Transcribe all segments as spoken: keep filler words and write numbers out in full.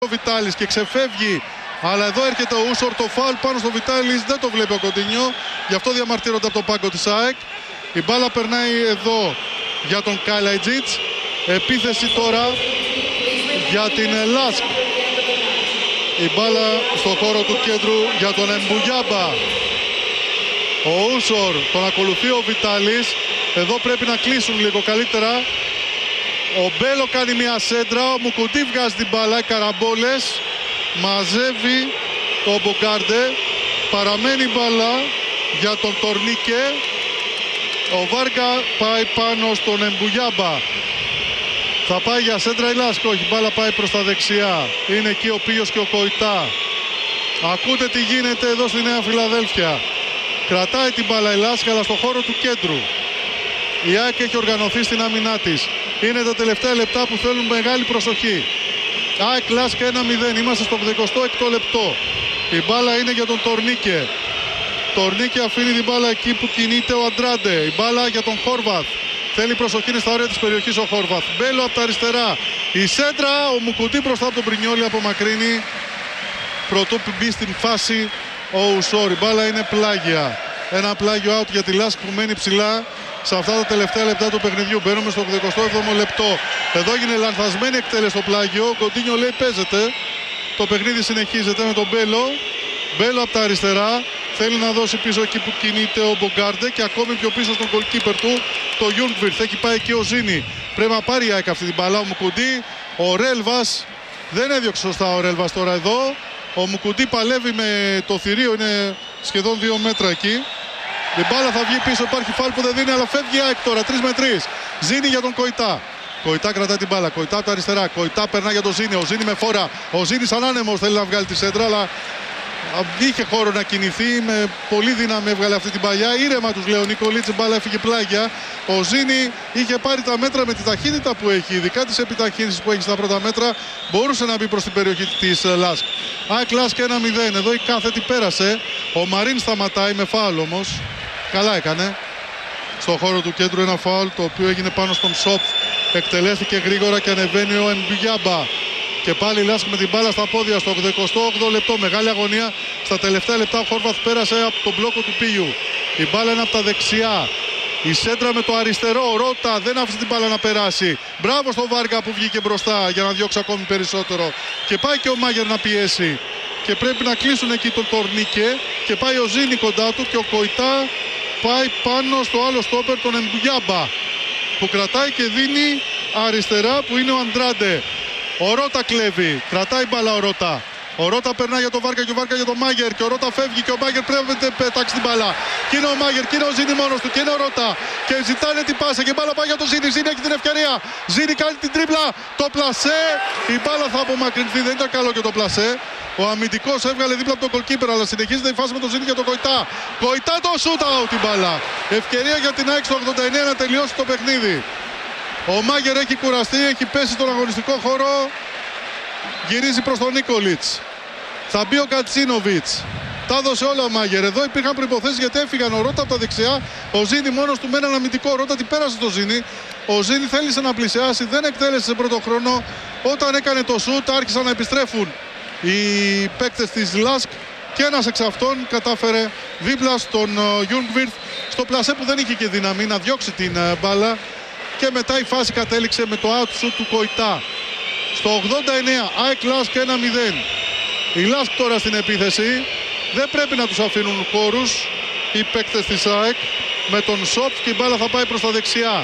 Βιτάλης και ξεφεύγει. Αλλά εδώ έρχεται ο Ούσορ, το φάουλ πάνω στο Βιτάλης, δεν το βλέπει ο Κοντίνιο. Γι' αυτό διαμαρτύρονται από το πάγκο της ΑΕΚ. Η μπάλα περνάει εδώ για τον Καλαϊτζίτς. Επίθεση τώρα για την Λάσκ. Η μπάλα στο χώρο του κέντρου για τον Εμπουγιάμπα. Ο Ούσορ, τον ακολουθεί ο Βιτάλης. Εδώ πρέπει να κλείσουν λίγο καλύτερα. Ο Μπέλο κάνει μια σέντρα, ο Μουκουντή βγάζει την μπάλα, καραμπόλες. Μαζεύει το Μπογκάρντε. Παραμένει μπάλα για τον Τορνίκε. Ο Βάργα πάει πάνω στον Εμπουγιάμπα. Θα πάει για σέντρα η Λάσκ, όχι, μπάλα πάει προς τα δεξιά. Είναι εκεί ο Πίος και ο Κοϊτά. Ακούτε τι γίνεται εδώ στη Νέα Φιλαδέλφια. Κρατάει την μπάλα η Λάσκ, αλλά στο χώρο του κέντρου. Η ΑΕΚ έχει οργανωθεί στην άμυνά της. Είναι τα τελευταία λεπτά που θέλουν μεγάλη προσοχή. ΑΕΚ Λάσκ ένα μηδέν, είμαστε στο ογδοηκοστό έκτο λεπτό. Η μπάλα είναι για τον Τορνίκε. Τορνίκε αφήνει την μπάλα εκεί που κινείται ο Αντράντε. Η μπάλα για τον Χόρβαθ. Θέλει προσοχή, είναι στα όρια της περιοχής ο Χόρβαθ. Μπέλο από τα αριστερά. Η σέντρα, ο Μουκουντή μπροστά από τον Πρινιόλι, απομακρύνει. Πρωτού μπει στην φάση ο Ουσόρ. Η μπάλα είναι πλάγια. Ένα πλάγιο out για τη Λάσκ που μένει ψηλά σε αυτά τα τελευταία λεπτά του παιχνιδιού. Μπαίνουμε στο ογδοηκοστό έβδομο λεπτό. Εδώ έγινε λανθασμένη εκτέλεση στο πλάγιο. Ο Κοντίνιο λέει παίζεται. Το παιχνίδι συνεχίζεται με τον Μπέλο. Μπέλο από τα αριστερά. Θέλει να δώσει πίσω εκεί που κινείται ο Μπογκάρντε και ακόμη πιο πίσω στον goalkeeper του, το Γιούνγκβιρθ. Έχει πάει και ο Ζήνη. Πρέπει να πάρει η ΑΕΚ αυτή την μπαλά. Ο Μουκουντή, ο Ρέλβας. Δεν έδιωξε σωστά ο Ρέλβας τώρα εδώ. Ο Μουκουντή παλεύει με το θηρίο, είναι σχεδόν δύο μέτρα εκεί. Η μπάλα θα βγει πίσω, υπάρχει φάουλ που δεν δίνει, αλλά φεύγει η ΑΕΚ τώρα. τρία με τρία. Ζήνη για τον Κοϊτά. Κοϊτά κρατάει την μπάλα. Κοϊτά από τα αριστερά. Κοϊτά περνά για τον Ζήνη. Ο Ζήνη με φόρα. Ο Ζήνη ανάνεμος θέλει να βγάλει τη σέντρα, αλλά είχε χώρο να κινηθεί. Με πολύ δύναμη έβγαλε αυτή την παλιά. Ήρεμα τους λέει ο Νικολίτς. Η μπάλα έφυγε πλάγια. Ο Ζήνη είχε πάρει τα μέτρα με τη ταχύτητα που έχει, ειδικά τις επιταχύνσεις που έχει στα πρώτα μέτρα. Μπορούσε να μπει προς την περιοχή της Λάσκ. ΑΕΚ Λάσκ ένα μηδέν. Εδώ η κάθετη πέρασε. Ο Μαρίν σταματάει με φάουλ όμως. Καλά έκανε. Στο χώρο του κέντρου ένα φάουλ το οποίο έγινε πάνω στον Σοπ. Εκτελέστηκε γρήγορα και ανεβαίνει ο Εμμπιγιάμπα. Και πάλι η Λάσκ με την μπάλα στα πόδια στο ογδοηκοστό όγδοο λεπτό. Μεγάλη αγωνία. Στα τελευταία λεπτά ο Χόρβαθ πέρασε από τον μπλόκο του Πίιου. Η μπάλα είναι από τα δεξιά. Η σέντρα με το αριστερό. Ο Ρότα δεν άφησε την μπάλα να περάσει. Μπράβο στο Βάργα που βγήκε μπροστά για να διώξει ακόμη περισσότερο. Και πάει και ο Μάγερ να πιέσει. Και πρέπει να κλείσουν εκεί τον Τορνίκε. Και πάει ο Ζήνη κοντά του και ο Κοϊτά πάει πάνω στο άλλο στόπερ τον Εμπουγιάμπα. Που κρατάει και δίνει αριστερά που είναι ο Αντράντε. Ο Ρότα κλέβει. Κρατάει μπάλα ο Ρότα. Ο Ρότα περνάει για τον Βάρκα και ο Βάρκα για τον Μάγερ. Και ο Ρότα φεύγει και ο Μάγερ πρέπει να πετάξει την μπάλα. Και είναι ο Μάγερ και είναι ο Ζήνη μόνος του. Και είναι ο Ρότα. Και ζητάνε την πάσα. Και η μπάλα πάει για τον Ζήνη. Ζήνη έχει την ευκαιρία. Ζήνη κάνει την τρίπλα. Το πλασέ. Η μπάλα θα απομακρυνθεί. Δεν ήταν καλό και το πλασέ. Ο αμυντικός έβγαλε δίπλα από τον goalkeeper. Αλλά συνεχίζεται η φάση με τον Ζήνη και τον Κοϊτά. Κοϊτά το shoot out την μπάλα. Ευκαιρία για την ΑΕΚ στο ογδόντα εννέα να τελειώσει το παιχνίδι. Ο Μάγερ έχει κουραστεί, έχει πέσει στον αγωνιστικό χώρο. Γυρίζει προς τον Νίκολιτς. Θα μπει ο Κατσίνοβιτς. Τα έδωσε όλα ο Μάγερ. Εδώ υπήρχαν προϋποθέσεις γιατί έφυγαν ο Ρότα από τα δεξιά. Ο Ζήνη μόνος του με έναν αμυντικό. Ρότα την πέρασε το Ζήνη. Ο Ζήνη θέλησε να πλησιάσει, δεν εκτέλεσε σε πρώτο χρόνο. Όταν έκανε το σουτ άρχισαν να επιστρέφουν οι παίκτες της Λάσκ. Και ένας εξ αυτών κατάφερε δίπλα στον Γιούνγκβιρθ στο πλασέ που δεν είχε και δύναμη να διώξει την μπάλα. Και μετά η φάση κατέληξε με το out shoot του Κοϊτά. Στο ογδόντα εννέα, ΑΕΚ Λάσκ ένα μηδέν. Η Λάσκ τώρα στην επίθεση. Δεν πρέπει να τους αφήνουν χώρους οι παίκτες της ΑΕΚ. Με τον Σοπ και η μπάλα θα πάει προς τα δεξιά.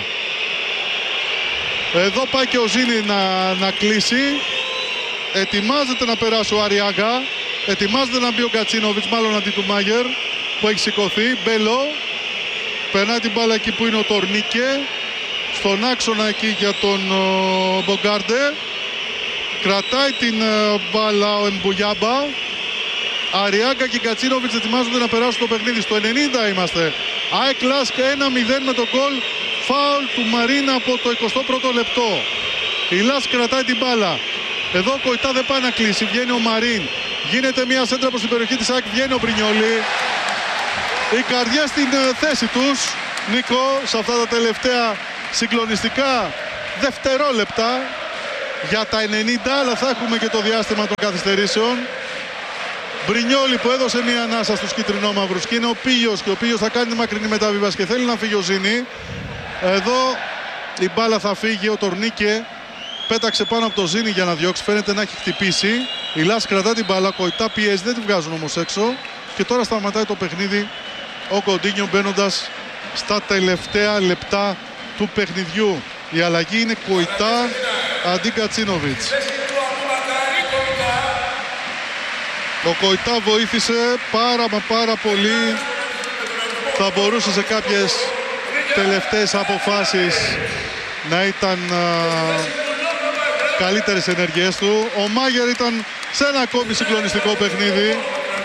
Εδώ πάει και ο Ζήνη να, να κλείσει. Ετοιμάζεται να περάσει ο Αριάγκα. Ετοιμάζεται να μπει ο Κατσίνοβιτς, μάλλον αντί του Μάγερ που έχει σηκωθεί. Μπέλο. Περνάει την μπάλα εκεί που είναι ο Τορνίκε. Στον άξονα εκεί για τον uh, Μπογκάρντε. Κρατάει την uh, μπάλα ο Εμπουγιάμπα. Αριάγκα και Κατσίνοβιτς ετοιμάζονται να περάσουν το παιχνίδι. Στο ενενήντα είμαστε. ΑΕΚ Λάσκ ένα μηδέν με το γκολ φάουλ του Μαρίν από το εικοστό πρώτο λεπτό. Η Λάσκ κρατάει την μπάλα. Εδώ ο Κοϊτά δεν πάει να κλείσει. Βγαίνει ο Μαρίν. Γίνεται μια σέντρα προς την περιοχή της ΑΕΚ. Βγαίνει ο Μπρινιόλι. Οι καρδιές στην uh, θέση τους. Νίκο, σε αυτά τα τελευταία συγκλονιστικά δευτερόλεπτα. για τα ενενήντα, αλλά θα έχουμε και το διάστημα των καθυστερήσεων. Μπρινιόλι που έδωσε μια ανάσα στους κυτρινόμαυρους και είναι ο Πίγιος, και ο Πίγιος θα κάνει τη μακρινή μεταβίβαση και θέλει να φύγει ο Ζήνη. Εδώ η μπάλα θα φύγει, ο Τορνίκε πέταξε πάνω από το Ζήνη για να διώξει, φαίνεται να έχει χτυπήσει. Η Λάς κρατά την μπάλα, Κοϊτά πιέζει, δεν τη βγάζουν όμως έξω. Και τώρα σταματάει το παιχνίδι ο Κοντίνιο μπαίνοντας στα τελευταία λεπτά του παιχνιδιού. Η αλλαγή είναι Κοϊτά αντί Κατσίνοβιτς. Ο Κοϊτά βοήθησε πάρα μα πάρα πολύ. Θα μπορούσε σε κάποιες τελευταίες αποφάσεις να ήταν α, καλύτερες ενέργειές του. Ο Μάγερ ήταν σε ένα ακόμη συγκλονιστικό παιχνίδι.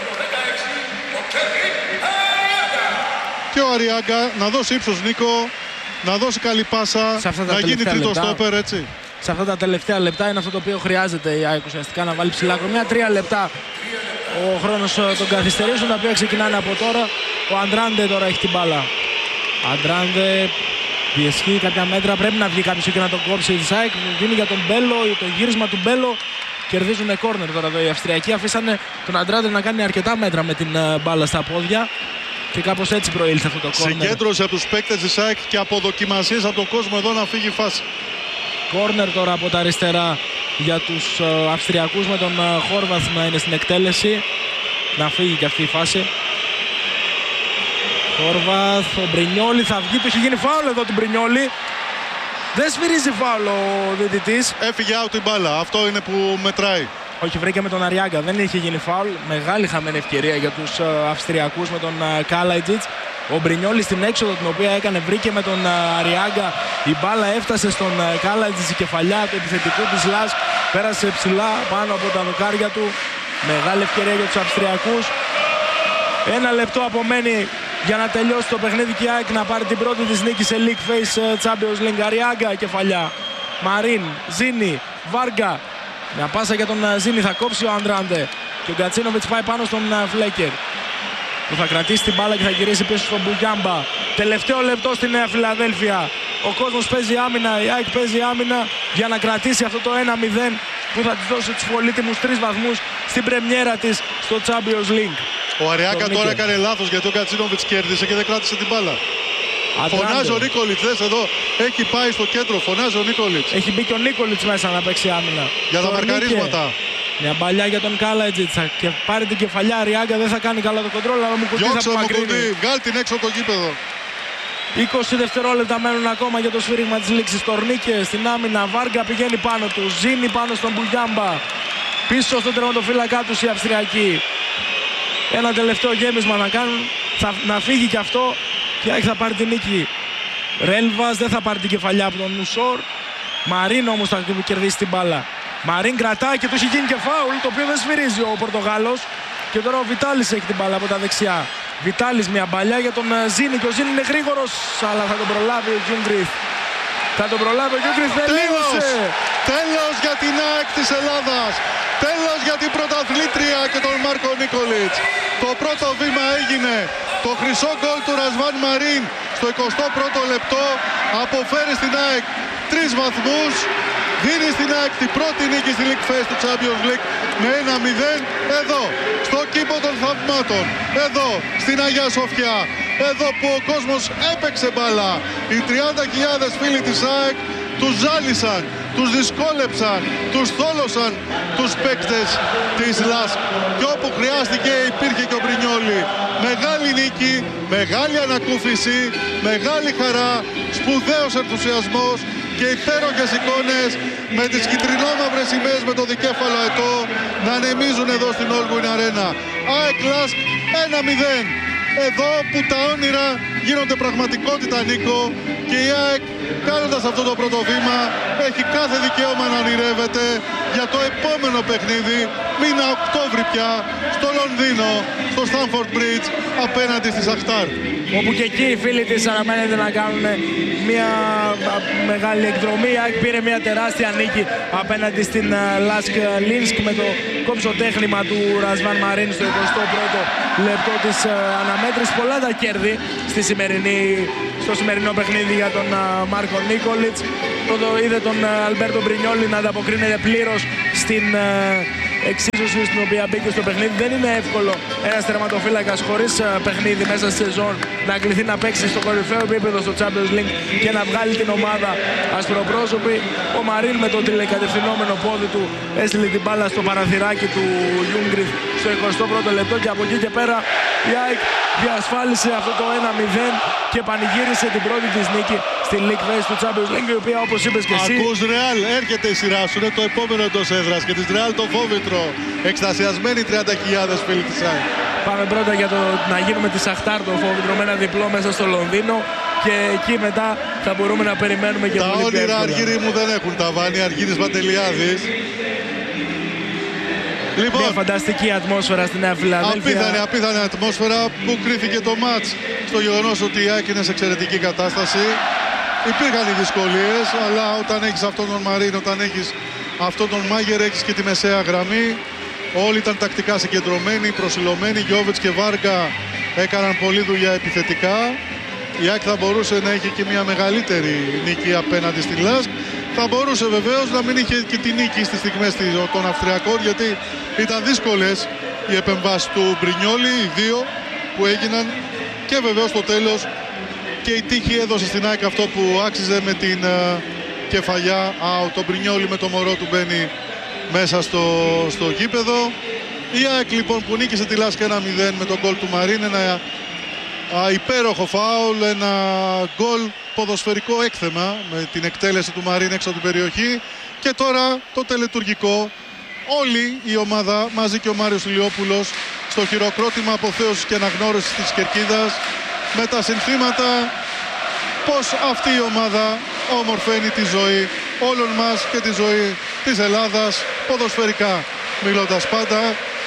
Και ο Αριάγκα να δώσει ύψος, Νίκο, να δώσει καλή πάσα, να γίνει τρίτο στόπερ, έτσι. Σε αυτά τα τελευταία λεπτά είναι αυτό το οποίο χρειάζεται η ΑΕΚ ουσιαστικά, να βάλει ψηλά κορμιά. Τρία λεπτά ο χρόνος των καθυστερήσεων, τα οποία ξεκινάνε από τώρα. Ο Αντράντε τώρα έχει την μπάλα. Αντράντε διεσχύει κάποια μέτρα, πρέπει να βγει κάποιος και να τον κόψει η ΑΕΚ. Δίνει για τον Μπέλο, το γύρισμα του Μπέλο. Κερδίζουν κόρνερ τώρα εδώ οι Αυστριακοί. Αφήσανε τον Αντράντε να κάνει αρκετά μέτρα με την μπάλα στα πόδια. Και κάπως έτσι προήλθε αυτό το κόρνερ. Συγκέντρωση από τους παίκτες της ΑΕΚ και από δοκιμασίες από τον κόσμο εδώ να φύγει η φάση. Κόρνερ τώρα από τα αριστερά για τους Αυστριακούς, με τον Χόρβαθ να είναι στην εκτέλεση. Να φύγει και αυτή η φάση. Χόρβαθ, ο Μπρινιόλι θα βγει, του έχει γίνει φάουλ εδώ του Μπρινιόλι. Δεν σφυρίζει φάουλ ο διαιτητής. Έφυγε out την μπάλα, αυτό είναι που μετράει. Όχι, βρήκε με τον Αριάγκα, δεν είχε γίνει φάουλ. Μεγάλη χαμένη ευκαιρία για τους Αυστριακούς με τον Καλατζίτς. Ο Μπρινιόλι στην έξοδο την οποία έκανε βρήκε με τον Αριάγκα. Η μπάλα έφτασε στον Καλατζίτς, η κεφαλιά του επιθετικού της Λας πέρασε ψηλά πάνω από τα δοκάρια του. Μεγάλη ευκαιρία για τους Αυστριακούς. Ένα λεπτό απομένει για να τελειώσει το παιχνίδι και η ΑΕΚ να πάρει την πρώτη της νίκη σε League Face Champions League. Αριάγκα, κεφαλιά. Μαρίν, Ζήνη, Βάργκα. Μια πάσα για τον Ζήνη, θα κόψει ο Αντράντε. Και ο Γκατσίνοβιτς πάει πάνω στον Φλέκερ, που θα κρατήσει την μπάλα και θα γυρίσει πίσω στον Μπουγιάμπα. Τελευταίο λεπτό στη Νέα Φιλαδέλφια. Ο κόσμος παίζει άμυνα, η ΑΕΚ παίζει άμυνα για να κρατήσει αυτό το ένα μηδέν που θα της δώσει τους πολύτιμους τρεις βαθμούς στην πρεμιέρα της στο Champions League. Ο Αριάγκα τώρα έκανε λάθος γιατί ο Γκατσίνοβιτς κέρδισε και δεν κράτησε την μπάλα. Αντράντε. Φωνάζει ο Νίκολιτς, δες εδώ, έχει πάει στο κέντρο, φωνάζει ο Νίκολιτς. Έχει μπει και ο Νίκολιτς μέσα να παίξει άμυνα. Για τα μαρκαρίσματα. Μια παλιά για τον Καλατζίτς και πάρει την κεφαλιά. Αριάγκα δεν θα κάνει καλά το κοντρόλ, αλλά μου κουτί θα απομακρύνει. Βγάλει την έξω από το γήπεδο. είκοσι δευτερόλεπτα μένουν ακόμα για το σφύριγμα της λήξης. Τορνίκε στην άμυνα, Βάργκα πηγαίνει πάνω του, Ζήνη πάνω στον Μπουγιάμπα. Πίσω στον τερματοφύλακά τους οι Αυστριακοί. Ένα τελευταίο γέμισμα να κάνουν, θα, να φύγει και αυτό και θα πάρει την νίκη. Ρέλβας δεν θα πάρει την κεφαλιά από τον Νουσόρ. Μαρίν όμως θα κερδίσει την μπάλα. Μαρίν κρατάει και του έχει γίνει και φάουλ, το οποίο δεν σφυρίζει ο Πορτογάλος. Και τώρα ο Βιτάλης έχει την μπάλα από τα δεξιά. Βιτάλης μια μπαλιά για τον Ζήνη και ο Ζήνη είναι γρήγορος, αλλά θα τον προλάβει ο Γιούγκριθ. Θα τον προλάβει ο Γιούγκριθ, τελείωσε! Τέλος για την ΑΕΚ της Ελλάδας. Τέλος για την πρωταθλήτρια και τον Μάρκο Νίκολιτς. Το πρώτο βήμα έγινε. Το χρυσό γκολ του Ρασβάν Μαρίν στο εικοστό πρώτο λεπτό αποφέρει στην ΑΕΚ τρεις βαθμούς. Δίνει στην ΑΕΚ την πρώτη νίκη στη League Face του Champions League με ένα μηδέν εδώ, στο κήπο των θαυμάτων, εδώ, στην Αγία Σοφιά, εδώ που ο κόσμος έπαιξε μπάλα. Οι τριάντα χιλιάδες φίλοι της ΑΕΚ τους ζάλισαν, τους δυσκόλεψαν, τους θόλωσαν τους παίκτες της ΛΑΣΚ. Και όπου χρειάστηκε υπήρχε και ο Μπρινιόλι. Μεγάλη νίκη, μεγάλη ανακούφιση, μεγάλη χαρά, σπουδαίος ενθουσιασμός και υπέροχες εικόνες με τις κυτρινόμαυρες σημαίες με το δικέφαλο αετό να ανεμίζουν εδώ στην Όλγουιν Αρένα. ΑΕΚ ΛΑΣΚ ένα μηδέν. Εδώ που τα όνειρα γίνονται πραγματικότητα, Νίκο, και η ΑΕΚ κάνοντας αυτό το πρώτο βήμα έχει κάθε δικαίωμα να ονειρεύεται για το επόμενο παιχνίδι, μήνα Οκτώβρη πια, στο Λονδίνο, στο Στάνφορντ Μπριτζ, απέναντι στη Σαχτάρ. Όπου και εκεί οι φίλοι της αναμένεται να κάνουν μια μεγάλη εκδρομή. Η ΑΕΚ πήρε μια τεράστια νίκη απέναντι στην Λάσκ Λίνσκ με το κομψοτέχνημα του Ρασβάν Μαρίν στο εικοστό πρώτο λεπτό της αναμέτρησης. Πολλά τα κέρδη στη σημερινή, στο σημερινό παιχνίδι για τον Μάρκο Μάρκο Νίκολιτς. Πρώτο είδε τον Αλμπέρτο Μπρινιόλι να ανταποκρίνεται πλήρως στην εξίσωση στην οποία μπήκε στο παιχνίδι. Δεν είναι εύκολο ένας τερματοφύλακας χωρίς παιχνίδι μέσα στη σεζόν να κληθεί να παίξει στο κορυφαίο επίπεδο στο Champions League και να βγάλει την ομάδα ασπροπρόσωπη. Ο Μαρίν με το τηλεκατευθυνόμενο πόδι του έστειλε την μπάλα στο παραθυράκι του Γιούγκριθ στο εικοστό πρώτο λεπτό και από εκεί και πέρα η ΑΕΚ διασφάλισε αυτό το ένα μηδέν και πανηγύρισε την πρώτη της νίκη στη League Phase του Champions League, η οποία, όπως είπες και εσύ... Ακούς Ρεάλ, έρχεται η σειρά σου, είναι το επόμενο εντός έδρας και της Ρεάλ το φόβητρο. Εκστασιασμένοι τριάντα χιλιάδες φίλοι της ΑΕΚ. Πάμε πρώτα για το να γίνουμε τη Σαχτάρ το φόβητρο με ένα διπλό μέσα στο Λονδίνο και εκεί μετά θα μπορούμε να περιμένουμε και τα πολύ πιο εύκολα. όνειρα Αργύρι μου δεν έχουν ταβάνι, Αργύρης Παντελιάδης. Λοιπόν, μια φανταστική ατμόσφαιρα στη Νέα Φιλαδέλφια. Απίθανη, απίθανη ατμόσφαιρα που κρίθηκε το μάτς στο γεγονός ότι η ΑΕΚ είναι σε εξαιρετική κατάσταση. Υπήρχαν οι δυσκολίες, αλλά όταν έχεις αυτόν τον Μαρίν, όταν έχεις αυτόν τον Μάγερ, έχεις και τη μεσαία γραμμή. Όλοι ήταν τακτικά συγκεντρωμένοι, προσιλωμένοι. Γιόβετς και Βάργα έκαναν πολλή δουλειά επιθετικά. Η ΑΕΚ θα μπορούσε να έχει και μια μεγαλύτερη νίκη απέναντι στη Λάσκ. Θα μπορούσε βεβαίως να μην είχε και τη νίκη στις στιγμές των Αυστριακών, γιατί ήταν δύσκολες οι επεμβάσεις του Μπρινιόλι, οι δύο που έγιναν, και βεβαίως στο τέλος και η τύχη έδωσε στην ΑΕΚ αυτό που άξιζε με την uh, κεφαλιά. Α, το Μπρινιόλι με το μωρό του μπαίνει μέσα στο, στο γήπεδο. Η ΑΕΚ λοιπόν που νίκησε τη Λάσκ ένα μηδέν με τον γκολ του Μαρίν, ένα α, υπέροχο φάουλ, ένα γκολ ποδοσφαιρικό έκθεμα με την εκτέλεση του Μαρίν έξω από την περιοχή. Και τώρα το τελετουργικό, όλη η ομάδα μαζί και ο Μάριος Ηλιόπουλος στο χειροκρότημα αποθέωσης και αναγνώρισης της κερκίδας με τα συνθήματα πως αυτή η ομάδα ομορφαίνει τη ζωή όλων μας και τη ζωή της Ελλάδας ποδοσφαιρικά, μιλώντας πάντα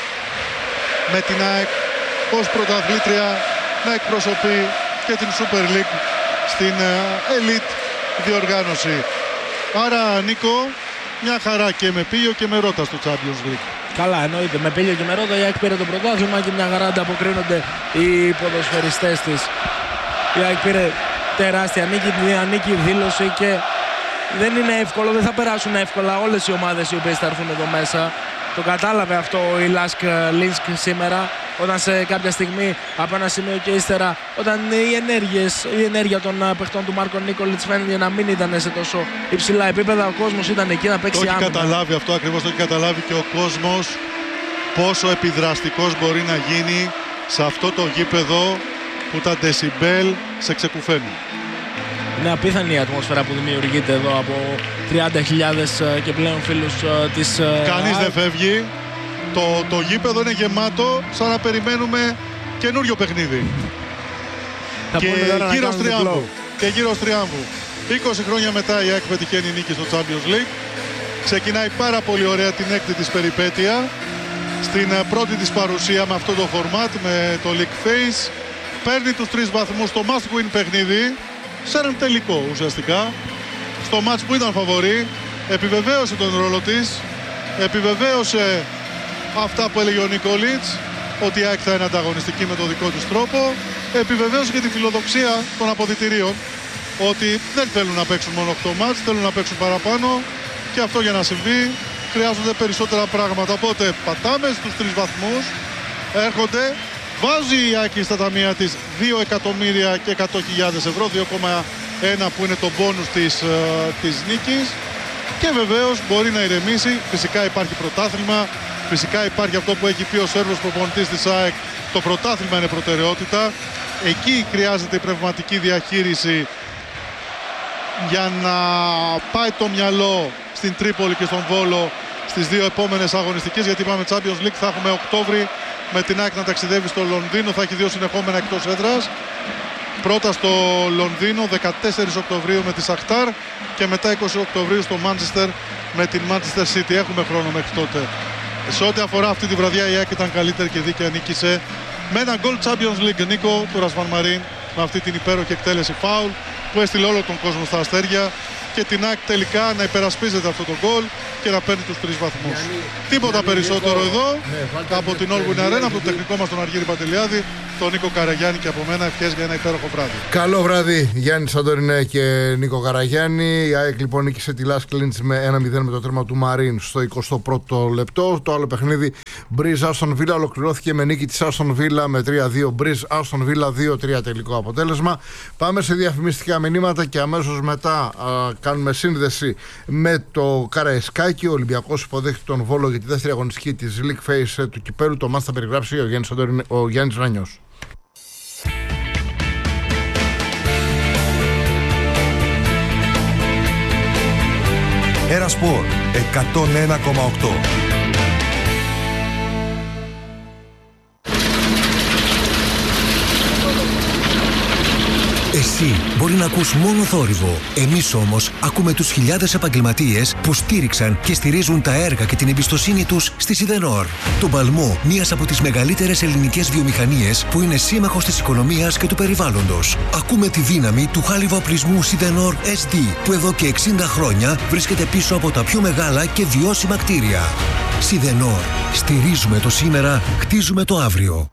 με την ΑΕΚ ως πρωταθλήτρια να εκπροσωπεί και την Super League στην Elite διοργάνωση. Άρα Νίκο, μια χαρά και με Πήλιο και με Ρότα στο Champions League. Καλά, εννοείται. Με Πήλιο και με Ρότα η ΑΕΚ πήρε το πρωτάθλημα και μια χαρά ανταποκρίνονται οι ποδοσφαιριστές της. Η ΑΕΚ πήρε τεράστια νίκη, μια νίκη δήλωση και δεν είναι ύσκολο, δεν θα περάσουν εύκολα όλες οι ομάδες οι οποίες θα έρθουν εδώ μέσα. Το κατάλαβε αυτό η Λάσκ Λίνσκ σήμερα, όταν σε κάποια στιγμή από ένα σημείο και ύστερα, όταν οι ενέργειες, η ενέργεια των παιχτών του Μάρκο Νίκολιτς φαίνεται να μην ήταν σε τόσο υψηλά επίπεδα, ο κόσμος ήταν εκεί να παίξει άμυνα. Το έχει καταλάβει αυτό ακριβώς, το έχει καταλάβει και ο κόσμος πόσο επιδραστικός μπορεί να γίνει σε αυτό το γήπεδο που τα ντεσιμπέλ σε ξεκουφαίνουν. Είναι απίθανη η ατμόσφαιρα που δημιουργείται εδώ από τριάντα χιλιάδες και πλέον φίλους της... Κανείς δεν φεύγει. Το, το γήπεδο είναι γεμάτο, σαν να περιμένουμε καινούριο παιχνίδι. Θα και γύρω τριάμβου. Και γύρω τριάμβου. είκοσι χρόνια μετά η ΑΕΚ πετυχαίνει νίκη στο Champions League. Ξεκινάει πάρα πολύ ωραία την έκτη της περιπέτεια. Στην πρώτη της παρουσία με αυτό το φορμάτ, με το League Phase. Παίρνει τους τρεις βαθμούς στο must win παιχνίδι. Σε έναν τελικό ουσιαστικά. Στο μάτς που ήταν φαβορί. Επιβεβαίωσε τον ρόλο της. Επιβεβαίωσε αυτά που έλεγε ο Νίκολιτς, ότι η ΑΕΚ θα είναι ανταγωνιστική με τον δικό της τρόπο. Επιβεβαίωσε και τη φιλοδοξία των αποδυτηρίων, ότι δεν θέλουν να παίξουν μόνο οκτώ μάτς, θέλουν να παίξουν παραπάνω, και αυτό για να συμβεί χρειάζονται περισσότερα πράγματα. Οπότε πατάμε στους τρεις βαθμούς, έρχονται, βάζει η ΑΕΚ στα ταμεία της δύο εκατομμύρια και εκατό χιλιάδες ευρώ, δύο κόμμα ένα που είναι το μπόνους της, uh, της νίκης, και βεβαίως μπορεί να ηρεμήσει. Φυσικά υπάρχει πρωτάθλημα, φυσικά υπάρχει αυτό που έχει πει ο Σέρβος προπονητής της ΑΕΚ, το πρωτάθλημα είναι προτεραιότητα. Εκεί χρειάζεται η πνευματική διαχείριση για να πάει το μυαλό στην Τρίπολη και στον Βόλο στις δύο επόμενες αγωνιστικές, γιατί πάμε Champions League, θα έχουμε Οκτώβρη με την ΑΕΚ να ταξιδεύει στο Λονδίνο, θα έχει δύο συνεχόμενα εκτός έδρας. Πρώτα στο Λονδίνο δεκατέσσερις Οκτωβρίου με τη Σαχτάρ και μετά είκοσι Οκτωβρίου στο Μάντσεστερ με την Manchester City. Έχουμε χρόνο μέχρι τότε. Σε ό,τι αφορά αυτή τη βραδιά η ΑΕΚ ήταν καλύτερη και δίκαια, νίκησε με ένα γκολ Champions League νίκο του Ρασβάν Μαρίν, με αυτή την υπέροχη εκτέλεση φάουλ που έστειλε όλο τον κόσμο στα αστέρια και την ΑΕΚ τελικά να υπερασπίζεται αυτό το γκολ και να παίρνει τους τρεις βαθμούς. Τίποτα περισσότερο εδώ ναι, από την All Win Arena, από τον τεχνικό μας τον Αργύρη Παντελιάδη, τον Νίκο Καραγιάννη και από μένα ευχές για ένα υπέροχο βράδυ. Καλό βράδυ Γιάννη Σαντορινέ και Νίκο Καραγιάννη. Η ΑΕΚ λοιπόν νίκησε τη Λας Κλίντς με ένα μηδέν με το τέρμα του Μαρίν στο εικοστό πρώτο λεπτό. Το άλλο παιχνίδι Μπριζ Άστον Βίλα ολοκληρώθηκε με νίκη της Άστον Βίλα με τρία δύο. Μπριζ Άστον Βίλα δύο τρία τελικό αποτέλεσμα. Πάμε σε διαφημιστικά μηνύματα και αμέσως μετά α, κάνουμε σύνδεση με το Καραϊσκάκι. Ο Ολυμπιακός υποδέχεται τον Βόλο για τη δεύτερη αγωνιστική της League Phase του κυπέλου. Το μάτς θα περιγράψει ο Γιάννης, ο Γιάννης Ρανιός. Ερασπορ εκατόν ένα κόμμα οκτώ. Εσύ μπορεί να ακούς μόνο θόρυβο. Εμείς όμως ακούμε τους χιλιάδες επαγγελματίες που στήριξαν και στηρίζουν τα έργα και την εμπιστοσύνη τους στη Σιδενόρ. Το παλμό μιας από τις μεγαλύτερες ελληνικές βιομηχανίες που είναι σύμμαχος της οικονομίας και του περιβάλλοντος. Ακούμε τη δύναμη του χάλιβα οπλισμού Σιδενόρ ες ντι που εδώ και εξήντα χρόνια βρίσκεται πίσω από τα πιο μεγάλα και βιώσιμα κτίρια. Σιδενόρ. Στηρίζουμε το σήμερα, χτίζουμε το αύριο.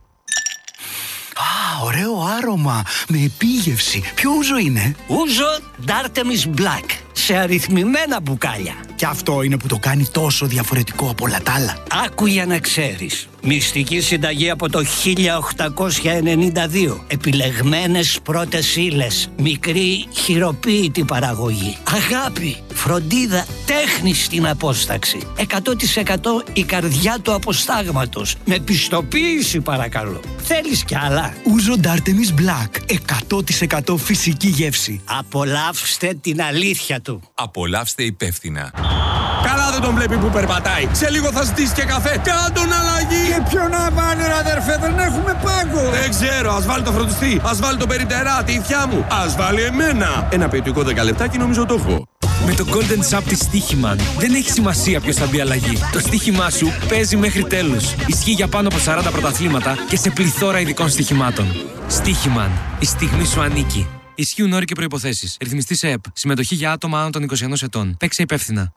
Ωραίο άρωμα, με επίγευση. Ποιο ούζο είναι? Ούζο D'Artemis Black, σε αριθμημένα μπουκάλια. Και αυτό είναι που το κάνει τόσο διαφορετικό από όλα τα άλλα. Άκου για να ξέρεις. Μυστική συνταγή από το χίλια οκτακόσια ενενήντα δύο. Επιλεγμένες πρώτες ύλες. Μικρή χειροποίητη παραγωγή. Αγάπη, φροντίδα, τέχνη στην απόσταξη. εκατό τοις εκατό η καρδιά του αποστάγματος. Με πιστοποίηση παρακαλώ. Θέλεις κι άλλα? Ούζο D'Artemis Black. εκατό τοις εκατό φυσική γεύση. Απολαύστε την αλήθεια του. Απολαύστε υπεύθυνα. Καλά δεν τον βλέπει που περπατάει. Σε λίγο θα ζητήσει και καφέ. Κάντον αλλαγή. Και ποιο να βάλει ρε αδερφέ, δεν έχουμε πάγκο. Δεν ξέρω, ας βάλει το φροντιστή. Ας βάλει το περιπτερά, τη ηθιά μου. Ας βάλει εμένα. Ένα ποιοτικό δέκα λεπτάκι νομίζω το έχω. Με το Golden Shop της Στοίχημαν δεν έχει σημασία ποιος θα μπει αλλαγή. Το στοίχημά σου παίζει μέχρι τέλους. Ισχύει για πάνω από σαράντα πρωταθλήματα και σε πληθώρα ειδικών στοιχημάτων. Στοίχημαν. Η στιγμή σου ανήκει. Ισχύουν όροι και προϋποθέσεις. Ρυθμιστής ΕΕΠ. Συμμετοχή για άτομα άνω των είκοσι ένα ετών. Παίξε υπεύθυνα.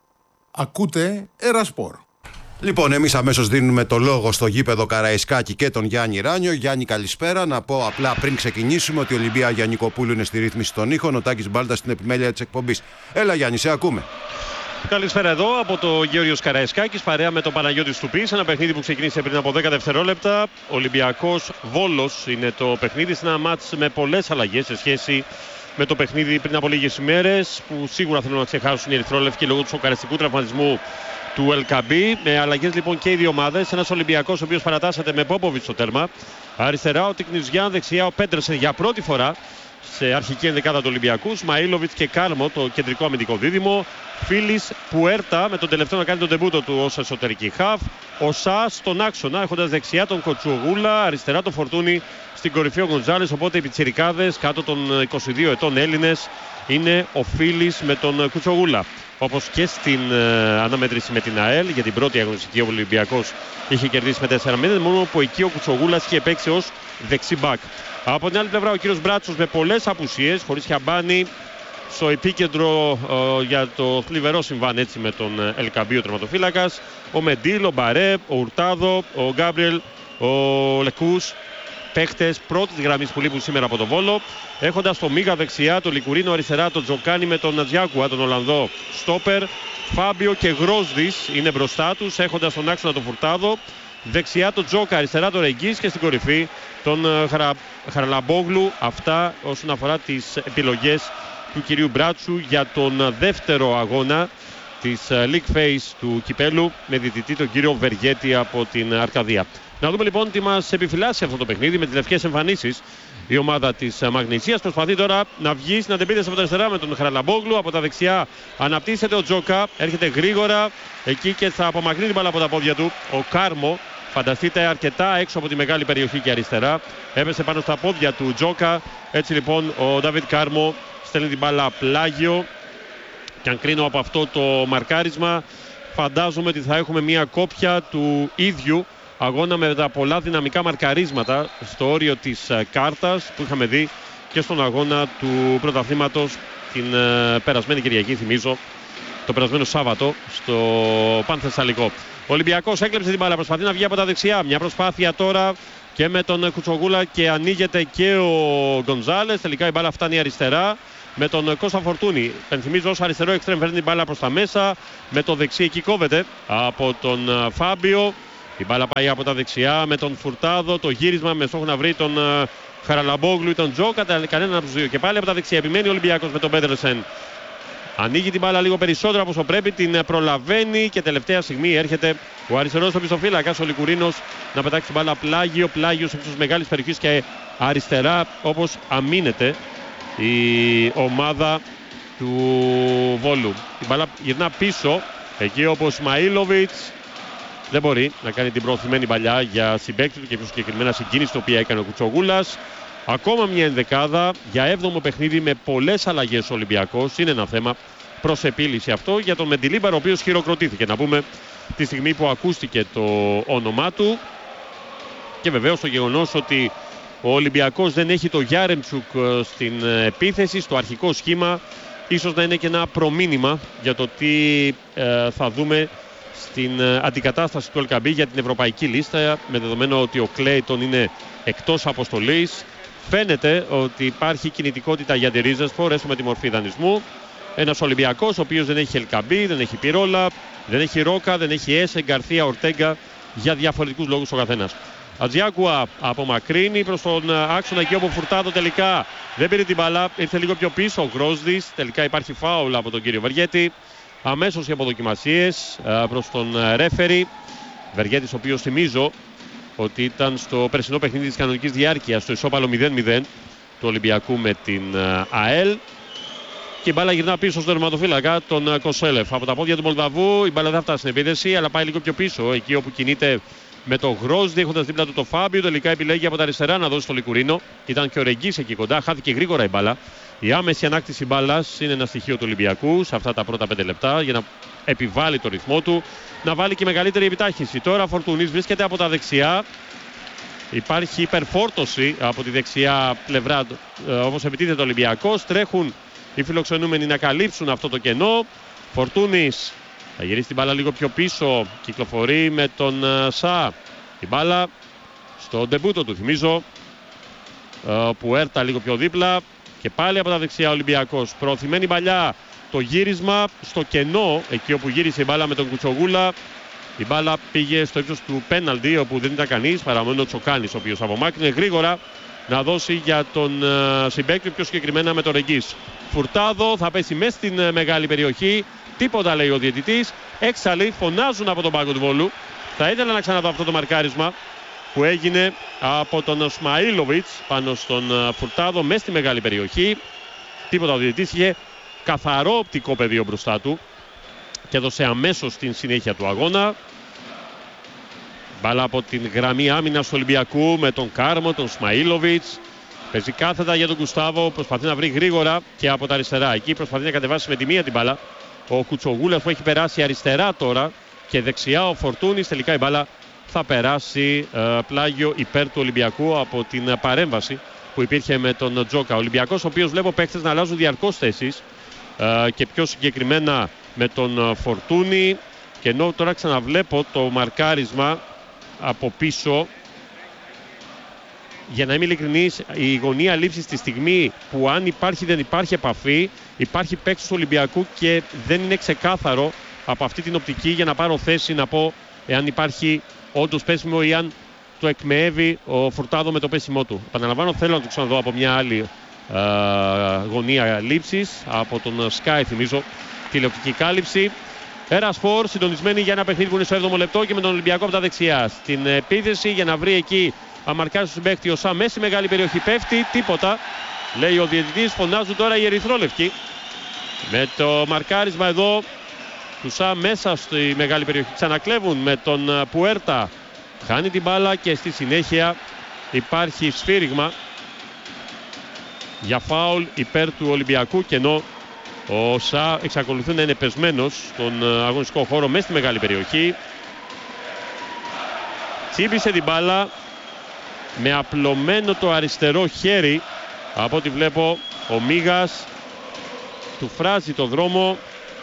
Ακούτε Ερασπορ. Λοιπόν, εμείς αμέσως δίνουμε το λόγο στο γήπεδο Καραϊσκάκη και τον Γιάννη Ράνιο. Γιάννη, καλησπέρα. Να πω απλά πριν ξεκινήσουμε ότι η Ολυμπία Γιαννικοπούλου είναι στη ρύθμιση των ήχων, ο Τάκης Μπάλτας στην επιμέλεια της εκπομπής. Έλα, Γιάννη, σε ακούμε. Καλησπέρα εδώ από το Γεώργιος Καραϊσκάκης παρέα με τον Παναγιώτη Στουπής. Ένα παιχνίδι που ξεκίνησε πριν από δέκα δευτερόλεπτα. Ολυμπιακός Βόλος είναι το παιχνίδι. Σε ένα μάτς με πολλές αλλαγές σε σχέση με το παιχνίδι πριν από λίγες ημέρες, που σίγουρα θέλουν να ξεχάσουν οι ερυθρόλευκοι λόγω του σοκαριστικού τραυματισμού του Ελκαμπή. Με αλλαγές λοιπόν και οι δύο ομάδες. Ένας Ολυμπιακός ο οποίος παρατάσσεται με Πόποβιτς στο τέρμα. Αριστερά ο Τικνιζιάν, δεξιά ο Πέντρεσεν για πρώτη φορά σε αρχική ενδεκάδα του Ολυμπιακού. Σμαΐλοβιτς και Κάρμο το κεντρικό αμυντικό δίδυμο. Φίλης Πουέρτα με τον τελευταίο να κάνει τον τεμπούτο του ως εσωτερική χαφ. Ο Σα στον άξονα έχοντας δεξιά τον Κοτσουγούλα, αριστερά τον Φορτούνι, στην κορυφή ο Γκοντζάλες. Οπότε οι πιτσιρικάδες κάτω των είκοσι δύο ετών Έλληνες είναι ο Φίλης με τον Κουτσογούλα. Όπως και στην ε, αναμέτρηση με την ΑΕΛ για την πρώτη αγωνιστική, ο Ολυμπιακός είχε κερδίσει με τέσσερα μηδέν, μόνο που εκεί ο Κουτσογούλας είχε παίξει ως δεξί μπακ. Από την άλλη πλευρά ο κύριος Μπράτσος με πολλές απουσίες, χωρίς Χιαμπάνη, στο επίκεντρο ε, για το θλιβερό συμβάν έτσι με τον Ελκαμπή ο τερματοφύλακας, ο Μεντίλ, ο Μπαρέ, ο Ουρτάδο, ο Γκάμπριελ, ο Λεκούς, παίχτες πρώτης γραμμής που λείπουν σήμερα από τον Βόλο, έχοντας το Μίγα δεξιά, το Λικουρίνο αριστερά, τον Τζοκάνι με τον Νατζιάκουα, τον Ολλανδό στόπερ, Φάμπιο και Γρόσδης είναι μπροστά τους, έχοντας τον άξονα τον Φουρτάδο, δεξιά τον Τζόκα, αριστερά τον Ρεγγίς και στην κορυφή τον Χαρα... Χαραλαμπόγλου. Αυτά όσον αφορά τις επιλογές του κυρίου Μπράτσου για τον δεύτερο αγώνα της League Phase του Κυπέλου με διαιτητή τον κύριο Βεργέτη από την Αρκαδία. Να δούμε λοιπόν τι μας επιφυλάσσει αυτό το παιχνίδι με τις λευκές εμφανίσεις. Η ομάδα της Μαγνησίας προσπαθεί τώρα να βγει στην αντεπίθεση από τα αριστερά με τον Χαραλαμπόγλου. Από τα δεξιά αναπτύσσεται ο Τζόκα, έρχεται γρήγορα εκεί και θα απομακρύνει την μπάλα από τα πόδια του ο Κάρμο. Φανταστείτε, αρκετά έξω από τη μεγάλη περιοχή και αριστερά. Έπεσε πάνω στα πόδια του Τζόκα. Έτσι λοιπόν ο Ντάβιτ Κάρμο στέλνει την μπάλα πλάγιο. Και αν κρίνω από αυτό το μαρκάρισμα, φαντάζομαι ότι θα έχουμε μια κόπια του ίδιου αγώνα με τα πολλά δυναμικά μαρκαρίσματα στο όριο της κάρτας που είχαμε δει και στον αγώνα του πρωταθλήματος την ε, περασμένη Κυριακή, θυμίζω, το περασμένο Σάββατο στο Πανθεσσαλικό. Ο Ολυμπιακός έκλεψε την μπάλα, προσπαθεί να βγει από τα δεξιά. Μια προσπάθεια τώρα και με τον Κουτσογούλα και ανοίγεται και ο Γκονζάλες. Τελικά η μπάλα φτάνει αριστερά με τον Κώστα Φορτούνη. Πενθυμίζω ως αριστερό εξτρέμ φέρνει την μπάλα προς τα μέσα. Με το δεξί εκεί κόβεται από τον Φάμπιο. Η μπάλα πάει από τα δεξιά με τον Φουρτάδο. Το γύρισμα με στόχο να βρει τον Χαραλαμπόγλου ή τον Τζόκα. Κανέναν από τους δύο. Και πάλι από τα δεξιά επιμένει ο Ολυμπιακός με τον Πέτρεσεν. Ανοίγει την μπάλα λίγο περισσότερο από όσο πρέπει, την προλαβαίνει και τελευταία στιγμή έρχεται ο αριστερός στο πιστοφύλακας, ο Λικουρίνος, να πετάξει την μπάλα πλάγιο, πλάγιο σε ύψος μεγάλης περιοχής και αριστερά όπως αμήνεται η ομάδα του Βόλου. Η μπάλα γυρνά πίσω, εκεί όπως ο Ισμαήλοβιτς δεν μπορεί να κάνει την προωθημένη παλιά για συμπαίκτη του και πιο συγκεκριμένα συγκίνηση την οποία έκανε ο Κουτσογούλας. Ακόμα μια ενδεκάδα για έβδομο παιχνίδι με πολλές αλλαγές ο Ολυμπιακός. Είναι ένα θέμα προς επίλυση αυτό για τον Μεντιλίμπαρο, ο οποίος χειροκροτήθηκε. Να πούμε τη στιγμή που ακούστηκε το όνομά του. Και βεβαίως το γεγονός ότι ο Ολυμπιακός δεν έχει το Γιάρεμτσουκ στην επίθεση, στο αρχικό σχήμα, ίσως να είναι και ένα προμήνυμα για το τι ε, θα δούμε στην αντικατάσταση του Ελκαμπή για την ευρωπαϊκή λίστα, με δεδομένο ότι ο Κλέιτον είναι εκτός αποστολής. Φαίνεται ότι υπάρχει κινητικότητα για Ντερίζεσπορ, έστω με τη μορφή δανεισμού. Ένας Ολυμπιακός ο οποίος δεν έχει Ελκαμπή, δεν έχει Πυρόλα, δεν έχει Ρόκα, δεν έχει Έσε, Γκαρθία, Ορτέγκα, για διαφορετικούς λόγους ο καθένας. Ατζιάκουα απομακρύνει προς τον άξονα εκεί όπου Φουρτάδο τελικά δεν πήρε την μπαλά, ήρθε λίγο πιο πίσω ο Γκρόσδης. Τελικά υπάρχει φάουλ από τον κύριο Βεργέτη. Αμέσως οι αποδοκιμασίες προς τον ρέφερι. Βεργέτης, ο οποίος θυμίζω ότι ήταν στο περσινό παιχνίδι της κανονικής διάρκειας, στο ισόπαλο μηδέν μηδέν του Ολυμπιακού με την ΑΕΛ. Και η μπάλα γυρνά πίσω στον τερματοφύλακα, τον Κοσέλεφ. Από τα πόδια του Μολδαβού η μπάλα δεν φτάσει στην επίδεση, αλλά πάει λίγο πιο πίσω, εκεί όπου κινείται με το Γκρόσδη, έχοντας δίπλα του το Φάμπιο. Τελικά επιλέγει από τα αριστερά να δώσει στο Λικουρίνο. Ήταν και ο Ρεγγής εκεί κοντά, χάθηκε γρήγορα η μπάλα. Η άμεση ανάκτηση μπάλας είναι ένα στοιχείο του Ολυμπιακού σε αυτά τα πρώτα πέντε λεπτά για να επιβάλλει το ρυθμό του, να βάλει και μεγαλύτερη επιτάχυνση. Τώρα Φορτούνης βρίσκεται από τα δεξιά. Υπάρχει υπερφόρτωση από τη δεξιά πλευρά, όπως επιτίθεται ο Ολυμπιακός. Τρέχουν οι φιλοξενούμενοι να καλύψουν αυτό το κενό. Φορτούνης θα γυρίσει την μπάλα λίγο πιο πίσω. Κυκλοφορεί με τον Σα. Η μπάλα στο ντεμπούτο του, θυμίζω, που έρτα λίγο πιο δίπλα. Και πάλι από τα δεξιά ο Ολυμπιακός. Προωθημένη παλιά. Το γύρισμα στο κενό, εκεί όπου γύρισε η μπάλα με τον Κουτσογούλα. Η μπάλα πήγε στο ύψος του πέναλτι, όπου δεν ήταν κανείς παρά μόνο ο Τσοκάνης, ο οποίος απομάκρυνε γρήγορα να δώσει για τον uh, συμπαίκτη, πιο συγκεκριμένα με τον Ρεγγής. Φουρτάδο θα πέσει μέσα στην uh, μεγάλη περιοχή. Τίποτα, λέει ο διαιτητής. Έξαλλοι φωνάζουν από τον πάγκο του Βόλου. Θα ήθελα να ξαναδώ αυτό το μαρκάρισμα που έγινε από τον Ισμαήλοβιτς πάνω στον uh, Φουρτάδο μέσα στη μεγάλη περιοχή. Τίποτα, ο διαιτητής είχε καθαρό οπτικό πεδίο μπροστά του και έδωσε αμέσως την συνέχεια του αγώνα. Μπάλα από την γραμμή άμυνας του Ολυμπιακού με τον Κάρμο, τον Ισμαήλοβιτς. Παίζει κάθετα για τον Γκουστάβο, προσπαθεί να βρει γρήγορα και από τα αριστερά. Εκεί προσπαθεί να κατεβάσει με τη μία την μπάλα ο Κουτσογούλας, που έχει περάσει αριστερά τώρα, και δεξιά ο Φορτούνης. Τελικά η μπάλα θα περάσει ε, πλάγιο υπέρ του Ολυμπιακού από την ε, παρέμβαση που υπήρχε με τον Τζόκα. Ο Ολυμπιακός, ο οποίος βλέπω παίκτες να αλλάζουν διαρκώς θέσεις, ε, και πιο συγκεκριμένα με τον ε, Φορτούνη. Και ενώ τώρα ξαναβλέπω το μαρκάρισμα από πίσω, για να είμαι ειλικρινής, η γωνία λήψη στη στιγμή που αν υπάρχει δεν υπάρχει επαφή, υπάρχει παίκτης του Ολυμπιακού και δεν είναι ξεκάθαρο από αυτή την οπτική για να πάρω θέση να πω εάν υπάρχει όντως πέσιμο ή αν το εκμεεύει ο Φουρτάδο με το πέσιμό του. Επαναλαμβάνω, θέλω να το ξαναδώ από μια άλλη α, γωνία λήψης, από τον Sky, θυμίζω, τηλεοπτική κάλυψη. Ερασπορ συντονισμένη για ένα παιχνίδι που είναι στο έβδομο λεπτό και με τον Ολυμπιακό από τα δεξιά. Στην επίθεση για να βρει εκεί αμαρκάζει στον παίκτη ο Σα, μέση μεγάλη περιοχή, πέφτει, τίποτα, λέει ο διαιτητής. Φωνάζουν τώρα οι ερυθρόλευκοι με το μαρκάρισμα εδώ του Σα μέσα στη μεγάλη περιοχή. Ξανακλέβουν με τον Πουέρτα, χάνει την μπάλα και στη συνέχεια υπάρχει σφύριγμα για φάουλ υπέρ του Ολυμπιακού, και ενώ ο Σα εξακολουθεί να είναι πεσμένος στον αγωνιστικό χώρο μέσα στη μεγάλη περιοχή. Τσίπησε την μπάλα με απλωμένο το αριστερό χέρι, από ό,τι βλέπω, ο Μίγας. του φράζει το δρόμο.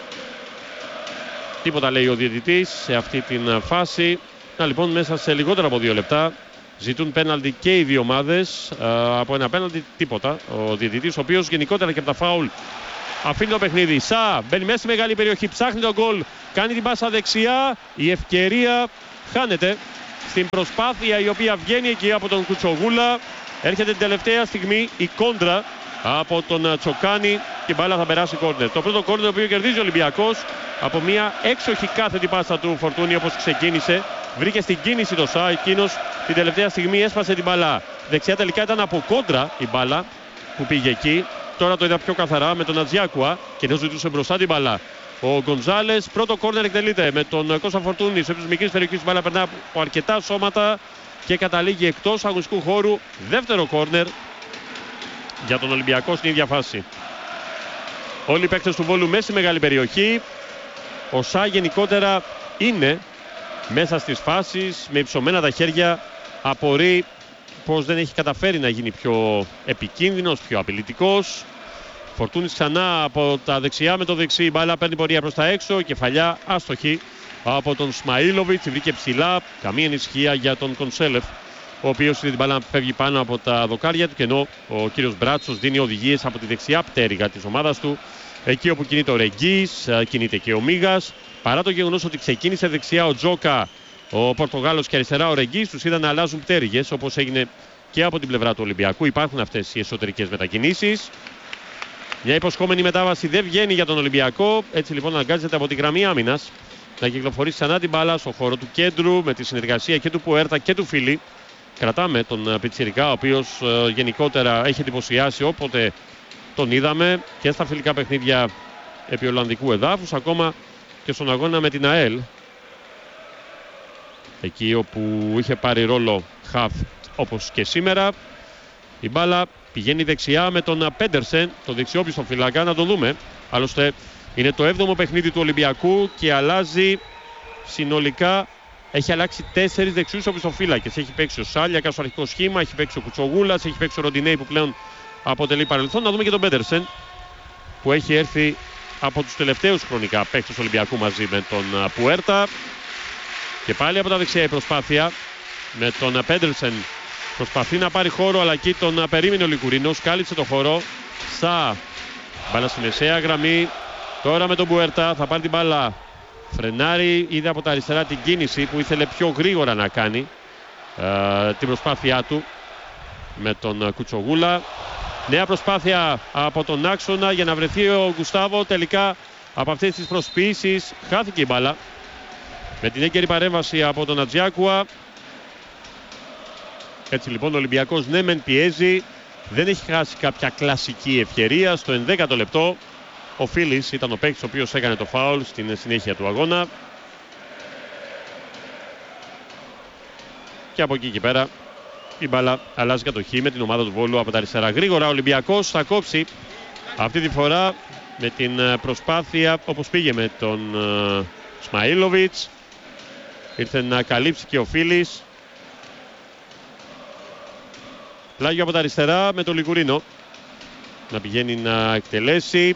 Τίποτα λέει ο διαιτητής σε αυτή την φάση. Να λοιπόν μέσα σε λιγότερα από δύο λεπτά ζητούν πέναλτι και οι δύο ομάδες. Από ένα πέναλτι τίποτα. Ο διαιτητής, ο οποίος γενικότερα και από τα φάουλ αφήνει το παιχνίδι. Σα μπαίνει μέσα στη μεγάλη περιοχή, ψάχνει τον γκολ, κάνει την πάσα δεξιά. Η ευκαιρία χάνεται στην προσπάθεια η οποία βγαίνει εκεί από τον Κουτσογούλα. Έρχεται την τελευταία στιγμή η κόντρα από τον Τσοκάνη και η μπάλα θα περάσει κόρνερ. Το πρώτο κόρνερ το οποίο κερδίζει ο Ολυμπιακός από μια έξοχη κάθετη πάσα του Φορτούνη όπως ξεκίνησε. Βρήκε στην κίνηση το Σα, εκείνος την τελευταία στιγμή έσπασε την μπάλα. Δεξιά τελικά ήταν από κόντρα η μπάλα που πήγε εκεί. Τώρα το είδα πιο καθαρά με τον Ατζιάκουα και δεν ζητούσε μπροστά την μπάλα. Ο Γκονζάλες, πρώτο κόρνερ εκτελείται με τον Κώστα Φορτούνη. Σε μικρή περιοχή η μπάλα περνά από αρκετά σώματα και καταλήγει εκτός αγωνιστικού χώρου. Δεύτερο κόρνερ για τον Ολυμπιακό στην ίδια φάση. Όλοι οι παίκτες του Βόλου μέσα στη μεγάλη περιοχή. Ο Σα γενικότερα είναι μέσα στις φάσεις με υψωμένα τα χέρια. Απορεί πως δεν έχει καταφέρει να γίνει πιο επικίνδυνος, πιο απειλητικός. Φορτούνης ξανά από τα δεξιά με το δεξί. Η μπάλα παίρνει πορεία προς τα έξω. Κεφαλιά άστοχη από τον Σμαΐλοβιτς. Βρήκε ψηλά. Καμία ανησυχία για τον Κονσέλεφ, ο οποίος είδε την μπάλα να φεύγει πάνω από τα δοκάρια του. Και ενώ ο κύριος Μπράτσος δίνει οδηγίες από τη δεξιά πτέρυγα της ομάδας του, εκεί όπου κινείται ο Ρεγγίς, κινείται και ο Μίγας. Παρά το γεγονός ότι ξεκίνησε δεξιά ο Τζόκα, ο Πορτογάλος, και αριστερά ο Ρεγγίς, τους είδαν να αλλάζουν πτέρυγες όπως έγινε και από την πλευρά του Ολυμπιακού. Υπάρχουν αυτές οι εσωτερικές μετακινήσεις. Μια υποσχόμενη μετάβαση δεν βγαίνει για τον Ολυμπιακό. Έτσι λοιπόν αναγκάζεται από τη γραμμή άμυνας να κυκλοφορήσει ξανά την μπάλα στο χώρο του κέντρου με τη συνεργασία και του Πουέρτα και του Φίλη. Κρατάμε τον Πιτσιρικά, ο οποίος ε, γενικότερα έχει εντυπωσιάσει όποτε τον είδαμε και στα φιλικά παιχνίδια επί Ολλανδικού εδάφους, ακόμα και στον αγώνα με την ΑΕΛ, εκεί όπου είχε πάρει ρόλο χαφ όπως και σήμερα. Η μπάλα πηγαίνει δεξιά με τον Πέντερσεν, το δεξιόπιστο φυλακά, να το δούμε. Άλλωστε είναι το έβδομο παιχνίδι του Ολυμπιακού και αλλάζει συνολικά, έχει αλλάξει τέσσερις δεξιούς οπισθοφύλακες. Έχει παίξει ο Σάλιακας στο αρχικό σχήμα, έχει παίξει ο Κουτσογούλας, έχει παίξει ο Ροντινέη που πλέον αποτελεί παρελθόν. Να δούμε και τον Πέντερσεν που έχει έρθει από τους τελευταίους χρονικά παίκτες του Ολυμπιακού μαζί με τον Πουέρτα. Και πάλι από τα δεξιά η προσπάθεια με τον Πέντερσεν. Προσπαθεί να πάρει χώρο, αλλά εκεί τον περίμενε ο Λικουρίνος. Κάλυψε το χώρο. Σα. Μπάλα στη μεσαία γραμμή. Τώρα με τον Πουέρτα θα πάρει την μπάλα. Φρενάρει. Είδε από τα αριστερά την κίνηση που ήθελε πιο γρήγορα να κάνει ε, την προσπάθειά του με τον Κουτσογούλα. Νέα προσπάθεια από τον άξονα για να βρεθεί ο Γκουστάβο. Τελικά από αυτές τις προσποιήσεις χάθηκε η μπάλα. Με την έγκαιρη παρέμβαση από τον Ατζιάκουα. Έτσι λοιπόν ο Ολυμπιακός ναι μεν πιέζει, δεν έχει χάσει κάποια κλασική ευκαιρία. Στο ενδέκατο λεπτό ο Φίλης ήταν ο παίκτης ο οποίος έκανε το φάουλ στην συνέχεια του αγώνα. Και από εκεί και πέρα η μπάλα αλλάζει κατοχή με την ομάδα του Βόλου από τα αριστερά. Γρήγορα ο Ολυμπιακός θα κόψει αυτή τη φορά με την προσπάθεια όπως πήγε με τον uh, Σμαΐλοβιτς. Ήρθε να καλύψει και ο Φίλης. Πλάγιο από τα αριστερά με τον Λικουρίνο να πηγαίνει να εκτελέσει.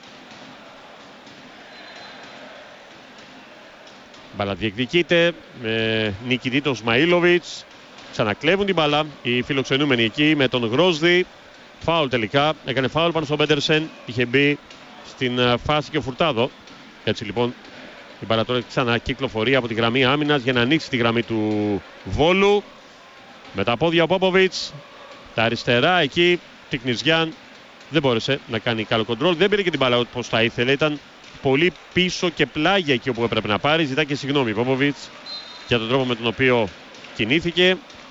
Μπάλα διεκδικείται με νικητή τον Σμαΐλοβιτς. Ξανακλέβουν την μπάλα οι φιλοξενούμενοι εκεί με τον Γρόσδη. Φάουλ τελικά. Έκανε φάουλ πάνω στον Πέντερσεν. Είχε μπει στην φάση και ο Φουρτάδο. Έτσι λοιπόν η μπάλα τώρα ξανακυκλοφορεί από τη γραμμή άμυνας για να ανοίξει τη γραμμή του Βόλου. Με τα πόδια ο Πόποβιτς. Τα αριστερά εκεί Τικνιζιάν δεν μπόρεσε να κάνει καλό κοντρόλ. Δεν πήρε και την μπάλα όπως θα ήθελε. Ήταν πολύ πίσω και πλάγια εκεί όπου έπρεπε να πάρει. Ζητά και συγγνώμη ο Πόποβιτς για τον τρόπο με τον οποίο κινήθηκε.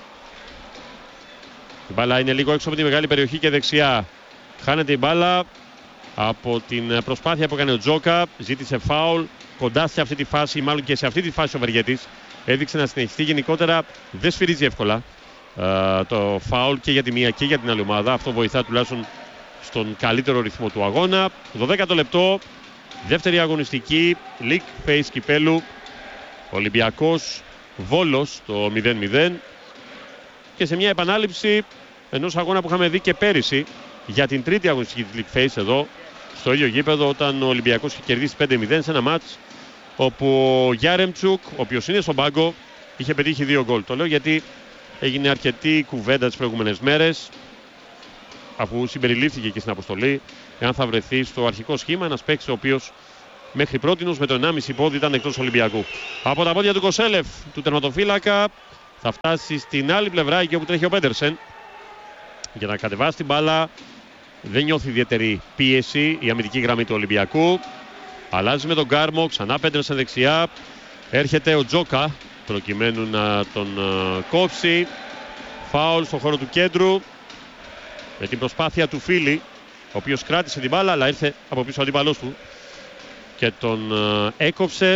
Η μπάλα είναι λίγο έξω από τη μεγάλη περιοχή και δεξιά. Χάνεται η μπάλα από την προσπάθεια που έκανε ο Τζόκα. Ζήτησε φάουλ κοντά σε αυτή τη φάση, μάλλον και σε αυτή τη φάση ο Βεργέτης. Έδειξε να συνεχιστεί. Γενικότερα δεν σφυρίζει εύκολα uh, το φάουλ και για τη μία και για την άλλη ομάδα. Αυτό βοηθά τουλάχιστον στον καλύτερο ρυθμό του αγώνα. δωδέκατο λεπτό, δεύτερη αγωνιστική, League Phase κυπέλου. Ολυμπιακός Βόλος το μηδέν μηδέν. Και σε μια επανάληψη ενός αγώνα που είχαμε δει και πέρυσι για την τρίτη αγωνιστική της League Phase εδώ στο ίδιο γήπεδο όταν ο Ολυμπιακός είχε κερδίσει πέντε μηδέν σε ένα μάτς όπου ο Γιάρεμτσουκ, ο οποίος είναι στον πάγκο, είχε πετύχει δύο γκολ. Το λέω γιατί έγινε αρκετή κουβέντα τις προηγούμενες μέρες, αφού συμπεριλήφθηκε και στην αποστολή, εάν θα βρεθεί στο αρχικό σχήμα ένας παίκτης ο οποίος μέχρι πρότινος με το ενάμιση πόδι ήταν εκτός Ολυμπιακού. Από τα πόδια του Κοσέλεφ, του τερματοφύλακα, θα φτάσει στην άλλη πλευρά εκεί όπου τρέχει ο Πέντερσεν για να κατεβάσει την μπάλα. Δεν νιώθει ιδιαίτερη πίεση η αμυντική γραμμή του Ολυμπιακού. Αλλάζει με τον Γκάρμο, ξανά Πέντερσεν δεξιά. Έρχεται ο Τζόκα προκειμένου να τον uh, κόψει. Φάουλ στον χώρο του κέντρου με την προσπάθεια του Φίλη, ο οποίος κράτησε την μπάλα αλλά ήρθε από πίσω ο αντίπαλός του και τον uh, έκοψε.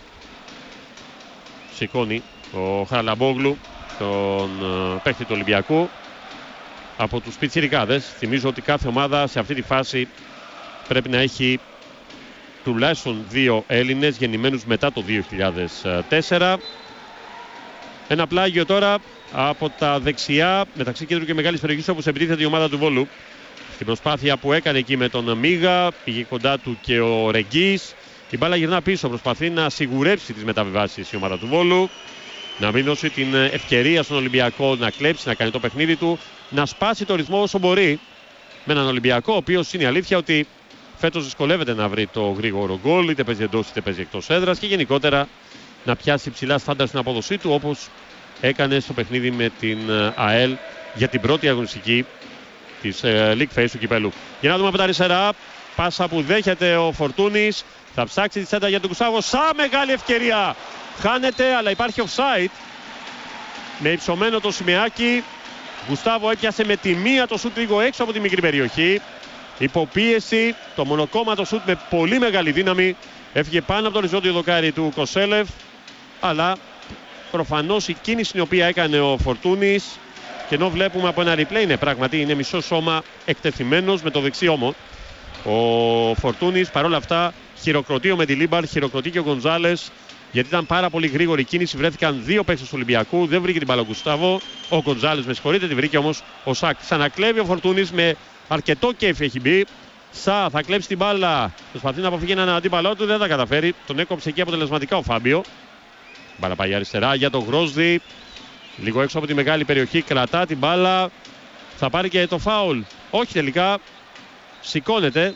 Σηκώνει ο Χαραλαμπόγλου τον uh, παίχτη του Ολυμπιακού από τους πιτσιρικάδες. Θυμίζω ότι κάθε ομάδα σε αυτή τη φάση πρέπει να έχει τουλάχιστον δύο Έλληνες γεννημένους μετά το δύο χιλιάδες τέσσερα. Ένα πλάγιο τώρα από τα δεξιά μεταξύ κέντρου και μεγάλης περιοχής όπως επιτίθεται η ομάδα του Βόλου. Στην προσπάθεια που έκανε εκεί με τον Μίγα, πήγε κοντά του και ο Ρεγγής. Η μπάλα γυρνά πίσω, προσπαθεί να σιγουρέψει τις μεταβιβάσεις η ομάδα του Βόλου, να μην δώσει την ευκαιρία στον Ολυμπιακό να κλέψει, να κάνει το παιχνίδι του, να σπάσει το ρυθμό όσο μπορεί με έναν Ολυμπιακό, ο οποίος είναι η αλήθεια ότι φέτος δυσκολεύεται να βρει το γρήγορο γκολ, είτε παίζει εντός είτε παίζει εκτός έδρας, και γενικότερα να πιάσει ψηλά στάνταρ στην απόδοσή του, όπως έκανε στο παιχνίδι με την ΑΕΛ για την πρώτη αγωνιστική της League Phase του κυπέλου. Για να δούμε από τα αριστερά, πάσα που δέχεται ο Φορτούνης, θα ψάξει τη σέντα για τον Γκουστάβο. Σα μεγάλη ευκαιρία! Χάνεται, αλλά υπάρχει offside. Με υψωμένο το σημαίακι. Γκουστάβο έπιασε με τη μία το σουτ λίγο έξω από τη μικρή περιοχή. Υποπίεση, το μονοκόμματο σουτ με πολύ μεγάλη δύναμη. Έφυγε πάνω από το οριζόντιο δοκάρι του Κοσέλεφ. Αλλά προφανώς η κίνηση την οποία έκανε ο Φορτούνης, και ενώ βλέπουμε από ένα replay, είναι πράγματι είναι μισό σώμα εκτεθειμένος με το δεξί ώμο. Ο Φορτούνης παρόλα αυτά χειροκροτεί ο Μεντιλίμπαρ, χειροκροτεί και ο Γκοντζάλες, γιατί ήταν πάρα πολύ γρήγορη η κίνηση. Βρέθηκαν δύο παίκτες του Ολυμπιακού, δεν βρήκε την μπάλα ο Γκουστάβο. Ο Γκοντζάλες, με συγχωρείτε, τη βρήκε όμως ο Σάκ. Ξανακλέβει ο Φορτούνης, με αρκετό κέφι έχει μπει. Σα θα κλέψει την μπάλα, προσπαθεί να αποφύγει έναν αντίπαλό του, δεν τα καταφέρει. Τον έκοψε εκεί αποτελεσματικά ο Φάμπιο. Μπάλα πάει αριστερά για τον Γρόσδη, λίγο έξω από τη μεγάλη περιοχή, κρατά την μπάλα. Θα πάρει και το φάουλ. Όχι τελικά, σηκώνεται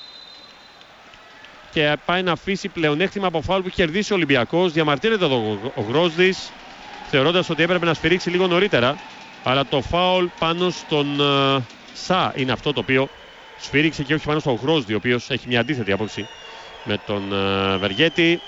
και πάει να αφήσει πλεονέκτημα από φάουλ που κερδίσει ο Ολυμπιακός. Διαμαρτύρεται εδώ ο Γρόσδης, θεωρώντας ότι έπρεπε να σφυρίξει λίγο νωρίτερα. Αλλά το φάουλ πάνω στον uh, Σα είναι αυτό το οποίο σφύριξε και όχι πάνω στον Γρόσδη, ο οποίος έχει μια αντίθετη άποψη με τον uh, Βεργέτη.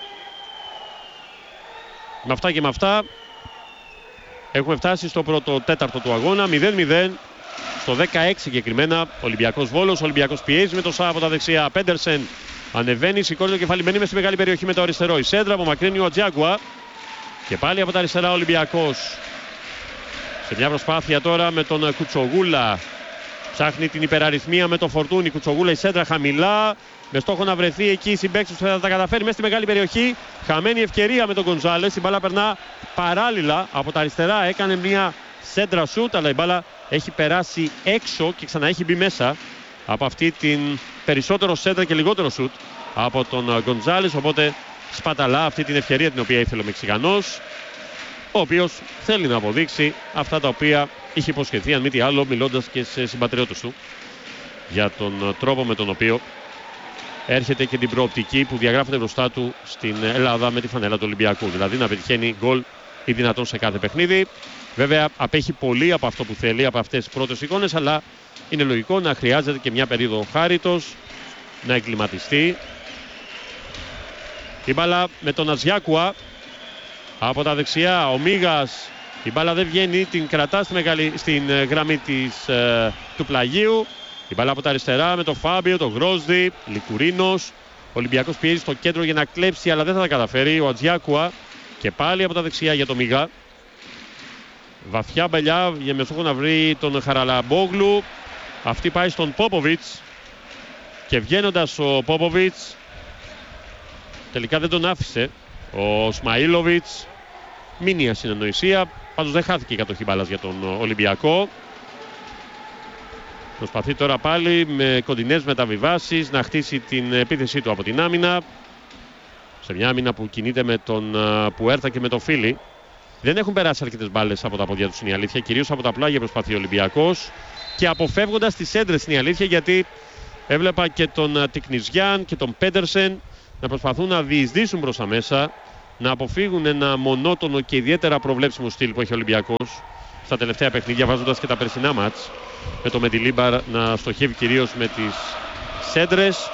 Με αυτά και με αυτά έχουμε φτάσει στο πρώτο τέταρτο του αγώνα. μηδέν μηδέν στο δεκαέξι συγκεκριμένα. Ολυμπιακός Βόλος. Ο Ολυμπιακός πιέζει με το Σα από τα δεξιά. Πέντερσεν ανεβαίνει, σηκώνει το κεφάλι, μένει μες στη μεγάλη περιοχή με το αριστερό. Η σέντρα απομακρύνει ο Ατζιάγκουα. Και πάλι από τα αριστερά ο Ολυμπιακός. Σε μια προσπάθεια τώρα με τον Κουτσογούλα. Ψάχνει την υπεραριθμία με τον Φορτούνη. Κουτσογούλα, η σέντρα χαμηλά. Με στόχο να βρεθεί εκεί η συμπαίκτης που θα τα καταφέρει μέσα στη μεγάλη περιοχή. Χαμένη ευκαιρία με τον Γκοντζάλες. Η μπάλα περνά παράλληλα από τα αριστερά. Έκανε μια σέντρα σουτ, αλλά η μπάλα έχει περάσει έξω και ξανά έχει μπει μέσα από αυτή την περισσότερο σέντρα και λιγότερο σουτ από τον Γκοντζάλες. Οπότε σπαταλά αυτή την ευκαιρία την οποία ήθελε ο Μεξικανός, ο οποίος θέλει να αποδείξει αυτά τα οποία είχε υποσχεθεί, αν μη τι άλλο, μιλώντας και σε συμπατριώτες του για τον τρόπο με τον οποίο έρχεται και την προοπτική που διαγράφεται μπροστά του στην Ελλάδα με τη φανέλα του Ολυμπιακού. Δηλαδή να πετυχαίνει γκολ ή δυνατόν σε κάθε παιχνίδι. Βέβαια απέχει πολύ από αυτό που θέλει, από αυτές τις πρώτες εικόνες, αλλά είναι λογικό να χρειάζεται και μια περίοδο χάριτος, να εγκληματιστεί. Η μπάλα με τον Ατζιάκουα από τα δεξιά. Ο Μίγας, η μπάλα δεν βγαίνει, την κρατά στη μεγάλη, στην γραμμή της, ε, του πλαγίου. Η μπάλα από τα αριστερά με τον Φάμπιο, τον Γρόσδη, Λικουρίνος. Ο Ολυμπιακός πιέζει στο κέντρο για να κλέψει, αλλά δεν θα τα καταφέρει. Ο Ατζιάκουα και πάλι από τα δεξιά για τον Μίγα. Βαθιά μπελιά για με στόχο να βρει τον Χαραλαμπόγλου. Αυτή πάει στον Πόποβιτς και βγαίνοντας ο Πόποβιτς τελικά δεν τον άφησε ο Σμαΐλοβιτς. Μήνυα συνεννοησία, πάντως δεν χάθηκε η κατοχή μπάλας για τον Ολυμπιακό. Προσπαθεί τώρα πάλι με κοντινές μεταβιβάσεις να χτίσει την επίθεσή του από την άμυνα. Σε μια άμυνα που κινείται με τον Πουέρτα και με τον Φίλι. Δεν έχουν περάσει αρκετές μπάλες από τα πόδια τους, είναι η αλήθεια. Κυρίως από τα πλάγια προσπαθεί ο Ολυμπιακός. Και αποφεύγοντας τις έντρες, είναι η αλήθεια, γιατί έβλεπα και τον Τικνιζιάν και τον Πέντερσεν να προσπαθούν να διεισδύσουν προς τα μέσα, να αποφύγουν ένα μονότονο και ιδιαίτερα προβλέψιμο στυλ που έχει ο Ολυμπιακός στα τελευταία παιχνίδια, βάζοντας και τα περσινά μάτς. Με το Μεντιλίμπαρ να στοχεύει κυρίως με τις σέντρες.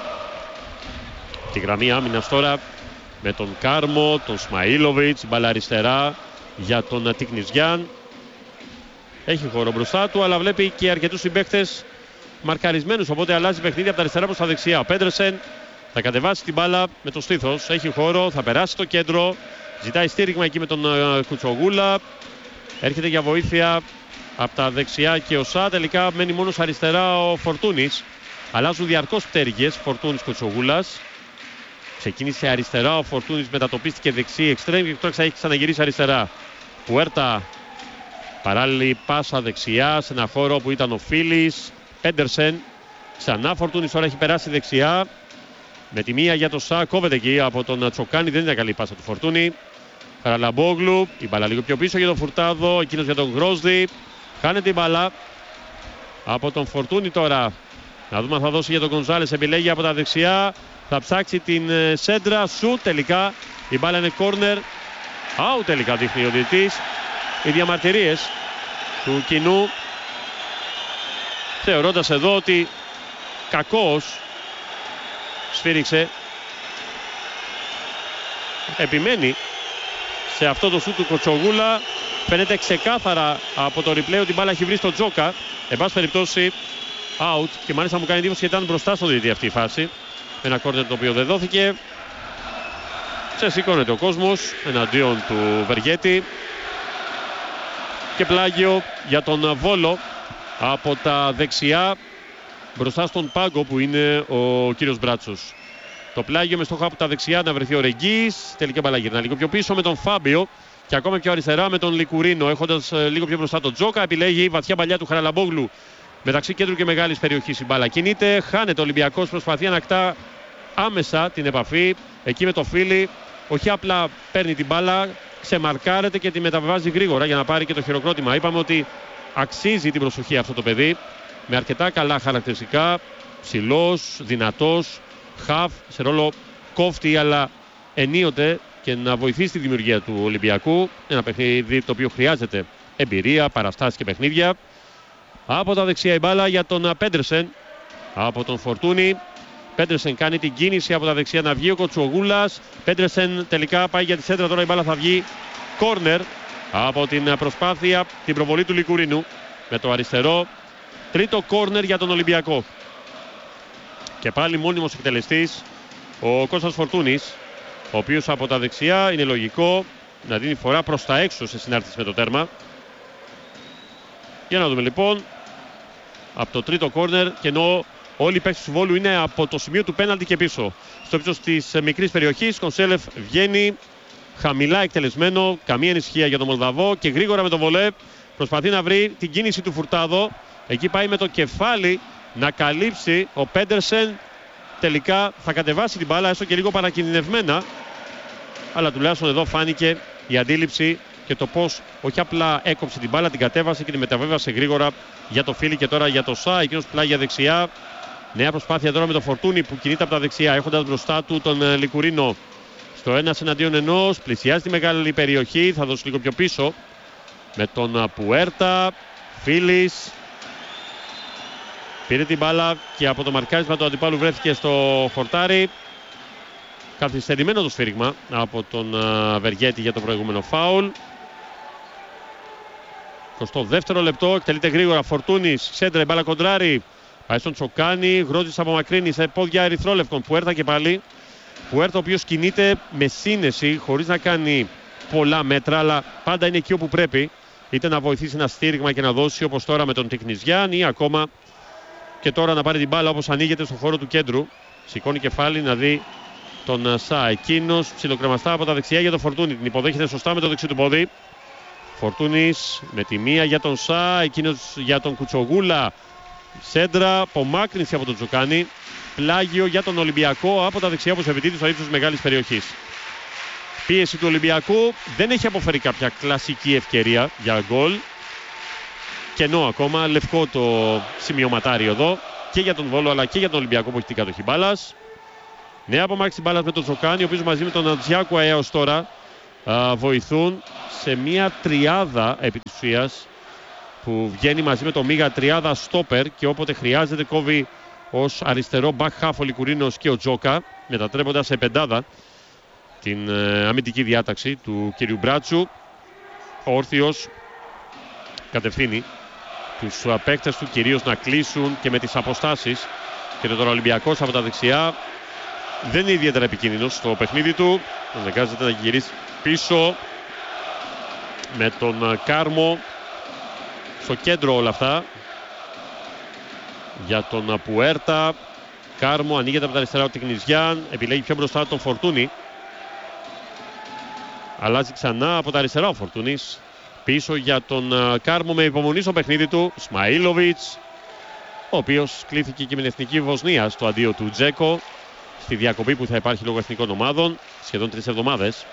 Τη γραμμή άμυνας τώρα με τον Κάρμο, τον Σμαΐλοβιτς, μπάλα αριστερά για τον Τικνιζιάν. Έχει χώρο μπροστά του, αλλά βλέπει και αρκετούς συμπαίκτες μαρκαρισμένους, οπότε αλλάζει παιχνίδι από τα αριστερά προς τα δεξιά. Ο Πέντερσεν θα κατεβάσει την μπάλα με το στήθος, έχει χώρο, θα περάσει στο κέντρο, ζητάει στήριγμα εκεί με τον Κουτσογούλα. Έρχεται για βοήθεια από τα δεξιά και ο Σα, τελικά μένει μόνος αριστερά ο Φορτούνης. Αλλάζουν διαρκώς πτέρυγες, Φορτούνης Κουτσογούλας. Ξεκίνησε αριστερά ο Φορτούνης, μετατοπίστηκε δεξί εξτρέμ και τώρα έχει ξαναγυρίσει αριστερά. Πουέρτα, παράλληλη πάσα δεξιά σε ένα χώρο που ήταν ο Φίλης. Πέντερσεν, ξανά Φορτούνης, τώρα έχει περάσει δεξιά. Με τη μία για το Σα, κόβεται εκεί από τον Τσοκάνη, δεν είναι καλή πάσα του Φορτούνη. Χαραλαμπόγλου, η μπάλα λίγο πιο πίσω για τον Φουρτάδο, εκείνος για τον Γκρόσδη. Χάνεται η μπάλα από τον Φορτούνη τώρα. Να δούμε αν θα δώσει για τον Γκονζάλες, επιλέγει από τα δεξιά. Θα ψάξει την σέντρα, σου τελικά. Η μπάλα είναι κόρνερ. Άου τελικά δείχνει ο διαιτητής. Οι διαμαρτυρίες του κοινού, θεωρώντας εδώ ότι κακώς σφύριξε. Επιμένει σε αυτό το σούτ του Κοτσογούλα. Φαίνεται ξεκάθαρα από το replay ότι η μπάλα έχει βρει στο Τζόκα. Εν πάση περιπτώσει out, και μάλιστα μου κάνει εντύπωση γιατί ήταν μπροστά στον διαιτητή αυτή η φάση. Ένα κόρνερ το οποίο δεν δόθηκε. Ξεσηκώνεται ο κόσμος εναντίον του Βεργέτη. Και πλάγιο για τον Βόλο από τα δεξιά μπροστά στον πάγκο που είναι ο κύριος Μπράτσος. Το πλάγιο με στόχο από τα δεξιά να βρεθεί ο Ρεγγής. Τελικά μπάλα γυρνά λίγο πιο πίσω με τον Φάμπιο. Και ακόμα πιο αριστερά με τον Λικουρίνο. Έχοντας λίγο πιο μπροστά τον Τζόκα. Επιλέγει βαθιά παλιά του Χαραλαμπόγλου. Μεταξύ κέντρου και μεγάλης περιοχής η μπάλα κινείται. Χάνεται ο Ολυμπιακός. Προσπαθεί ανακτά άμεσα την επαφή. Εκεί με το Φίλι. Όχι απλά παίρνει την μπάλα. Ξεμαρκάρεται και τη μεταβιβάζει γρήγορα για να πάρει και το χειροκρότημα. Είπαμε ότι αξίζει την προσοχή αυτό το παιδί. Με αρκετά καλά χαρακτηριστικά. Ψηλός, δυνατός. Χαφ σε ρόλο κόφτη, αλλά ενίοτε και να βοηθήσει τη δημιουργία του Ολυμπιακού. Ένα παιχνίδι το οποίο χρειάζεται εμπειρία, παραστάσεις και παιχνίδια. Από τα δεξιά η μπάλα για τον Πέντερσεν. Από τον Φορτούνη. Πέντερσεν κάνει την κίνηση από τα δεξιά να βγει ο Κοτσογούλας. Πέντερσεν τελικά πάει για τη σέντρα. Τώρα η μπάλα θα βγει κόρνερ από την προσπάθεια, την προβολή του Λικουρίνου με το αριστερό. Τρίτο κόρνερ για τον Ολυμπιακό. Και πάλι μόνιμος εκτελεστής ο Κώστας Φορτούνης, ο οποίος από τα δεξιά είναι λογικό να δίνει φορά προς τα έξω σε συνάρτηση με το τέρμα. Για να δούμε λοιπόν από το τρίτο κόρνερ, και ενώ όλοι οι παίκτες του Βόλου είναι από το σημείο του πέναλτι και πίσω. Στο ύψος της μικρής περιοχής, Κονσέλεφ βγαίνει χαμηλά εκτελεσμένο, καμία ανησυχία για τον Μολδαβό και γρήγορα με το βολέ προσπαθεί να βρει την κίνηση του Φουρτάδο. Εκεί πάει με το κεφάλι να καλύψει ο Πέντερσεν. Τελικά θα κατεβάσει την μπάλα, έστω και λίγο παρακινδυνευμένα, αλλά τουλάχιστον εδώ φάνηκε η αντίληψη και το πώς όχι απλά έκοψε την μπάλα, την κατέβασε και την μεταβέβασε γρήγορα για το Φίλι και τώρα για το Σα. Εκείνος πλάγια δεξιά. Νέα προσπάθεια τώρα με το Φορτούνι που κινείται από τα δεξιά, έχοντας μπροστά του τον Λικουρίνο. Στο ένας εναντίον ενός, πλησιάζει τη μεγάλη περιοχή, θα δώσει λίγο πιο πίσω με τον Πουέρτα. Φίλης πήρε την μπάλα και από το μαρκάρισμα του αντιπάλου βρέθηκε στο χορτάρι. Καθυστερημένο το σφύριγμα από τον Βεργέτη για το προηγούμενο φάουλ. εικοστό δεύτερο λεπτό, εκτελείται γρήγορα Φορτούνης, σέντρα, η μπάλα κοντράρι. Πάει στον Τσοκάνη, Γρότζης απομακρύνει σε πόδια ερυθρόλευκων. Πουέρτα και πάλι. Πουέρτα ο οποίος κινείται με σύνεση, χωρίς να κάνει πολλά μέτρα, αλλά πάντα είναι εκεί όπου πρέπει. Είτε να βοηθήσει ένα στήριγμα και να δώσει όπως τώρα με τον Τικνιζιάν, ή ακόμα και τώρα να πάρει την μπάλα όπως ανοίγεται στον χώρο του κέντρου. Σηκώνει κεφάλι να δει τον Σα. Εκείνος ψιλοκρεμαστά από τα δεξιά για τον Φορτούνη. Την υποδέχεται σωστά με το δεξί του πόδι. Φορτούνης με τη μία για τον Σα. Εκείνος για τον Κουτσογούλα. Σέντρα, απομάκρυνση από τον Τζοκάνη. Πλάγιο για τον Ολυμπιακό από τα δεξιά όπως επιτίθεται στο ύψος μεγάλης περιοχής. Πίεση του Ολυμπιακού, δεν έχει αποφέρει κάποια κλασική ευκαιρία για γκολ. Κενό ακόμα, λευκό το σημειωματάριο εδώ και για τον Βόλο αλλά και για τον Ολυμπιακό που έχει την κατοχή μπάλας. Νέα απομάκρυνση μπάλας με τον Τζοκάνη, ο οποίος μαζί με τον Αντζιάκουα έως τώρα α, βοηθούν σε μια τριάδα επί της ουσίας που βγαίνει μαζί με τον Μίγα, τριάδα στόπερ, και όποτε χρειάζεται κόβει ως αριστερό back half ο Λικουρίνος και ο Τζόκα, μετατρέποντας σε πεντάδα την ε, αμυντική διάταξη του κυρίου Μπράτσου. Ο όρθιος κατευθύνει τους παίκτες του κυρίως να κλείσουν και με τις αποστάσεις, και τώρα ο Ολυμπιακός από τα δεξιά δεν είναι ιδιαίτερα επικίνδυνος στο παιχνίδι του. Αναγκάζεται να γυρίσει πίσω με τον Κάρμο στο κέντρο όλα αυτά για τον Πουέρτα. Κάρμο ανοίγεται από τα αριστερά ο Τικνιζιάν, επιλέγει πιο μπροστά τον Φορτούνη. Αλλάζει ξανά από τα αριστερά ο Φορτούνης. Πίσω για τον Κάρμο με υπομονή στο παιχνίδι του. Σμαΐλοβιτς, ο οποίος κλήθηκε και με την εθνική Βοσνία στο αντίο του Τζέκο στη διακοπή που θα υπάρχει λόγω εθνικών ομάδων σχεδόν τρεις εβδομάδες.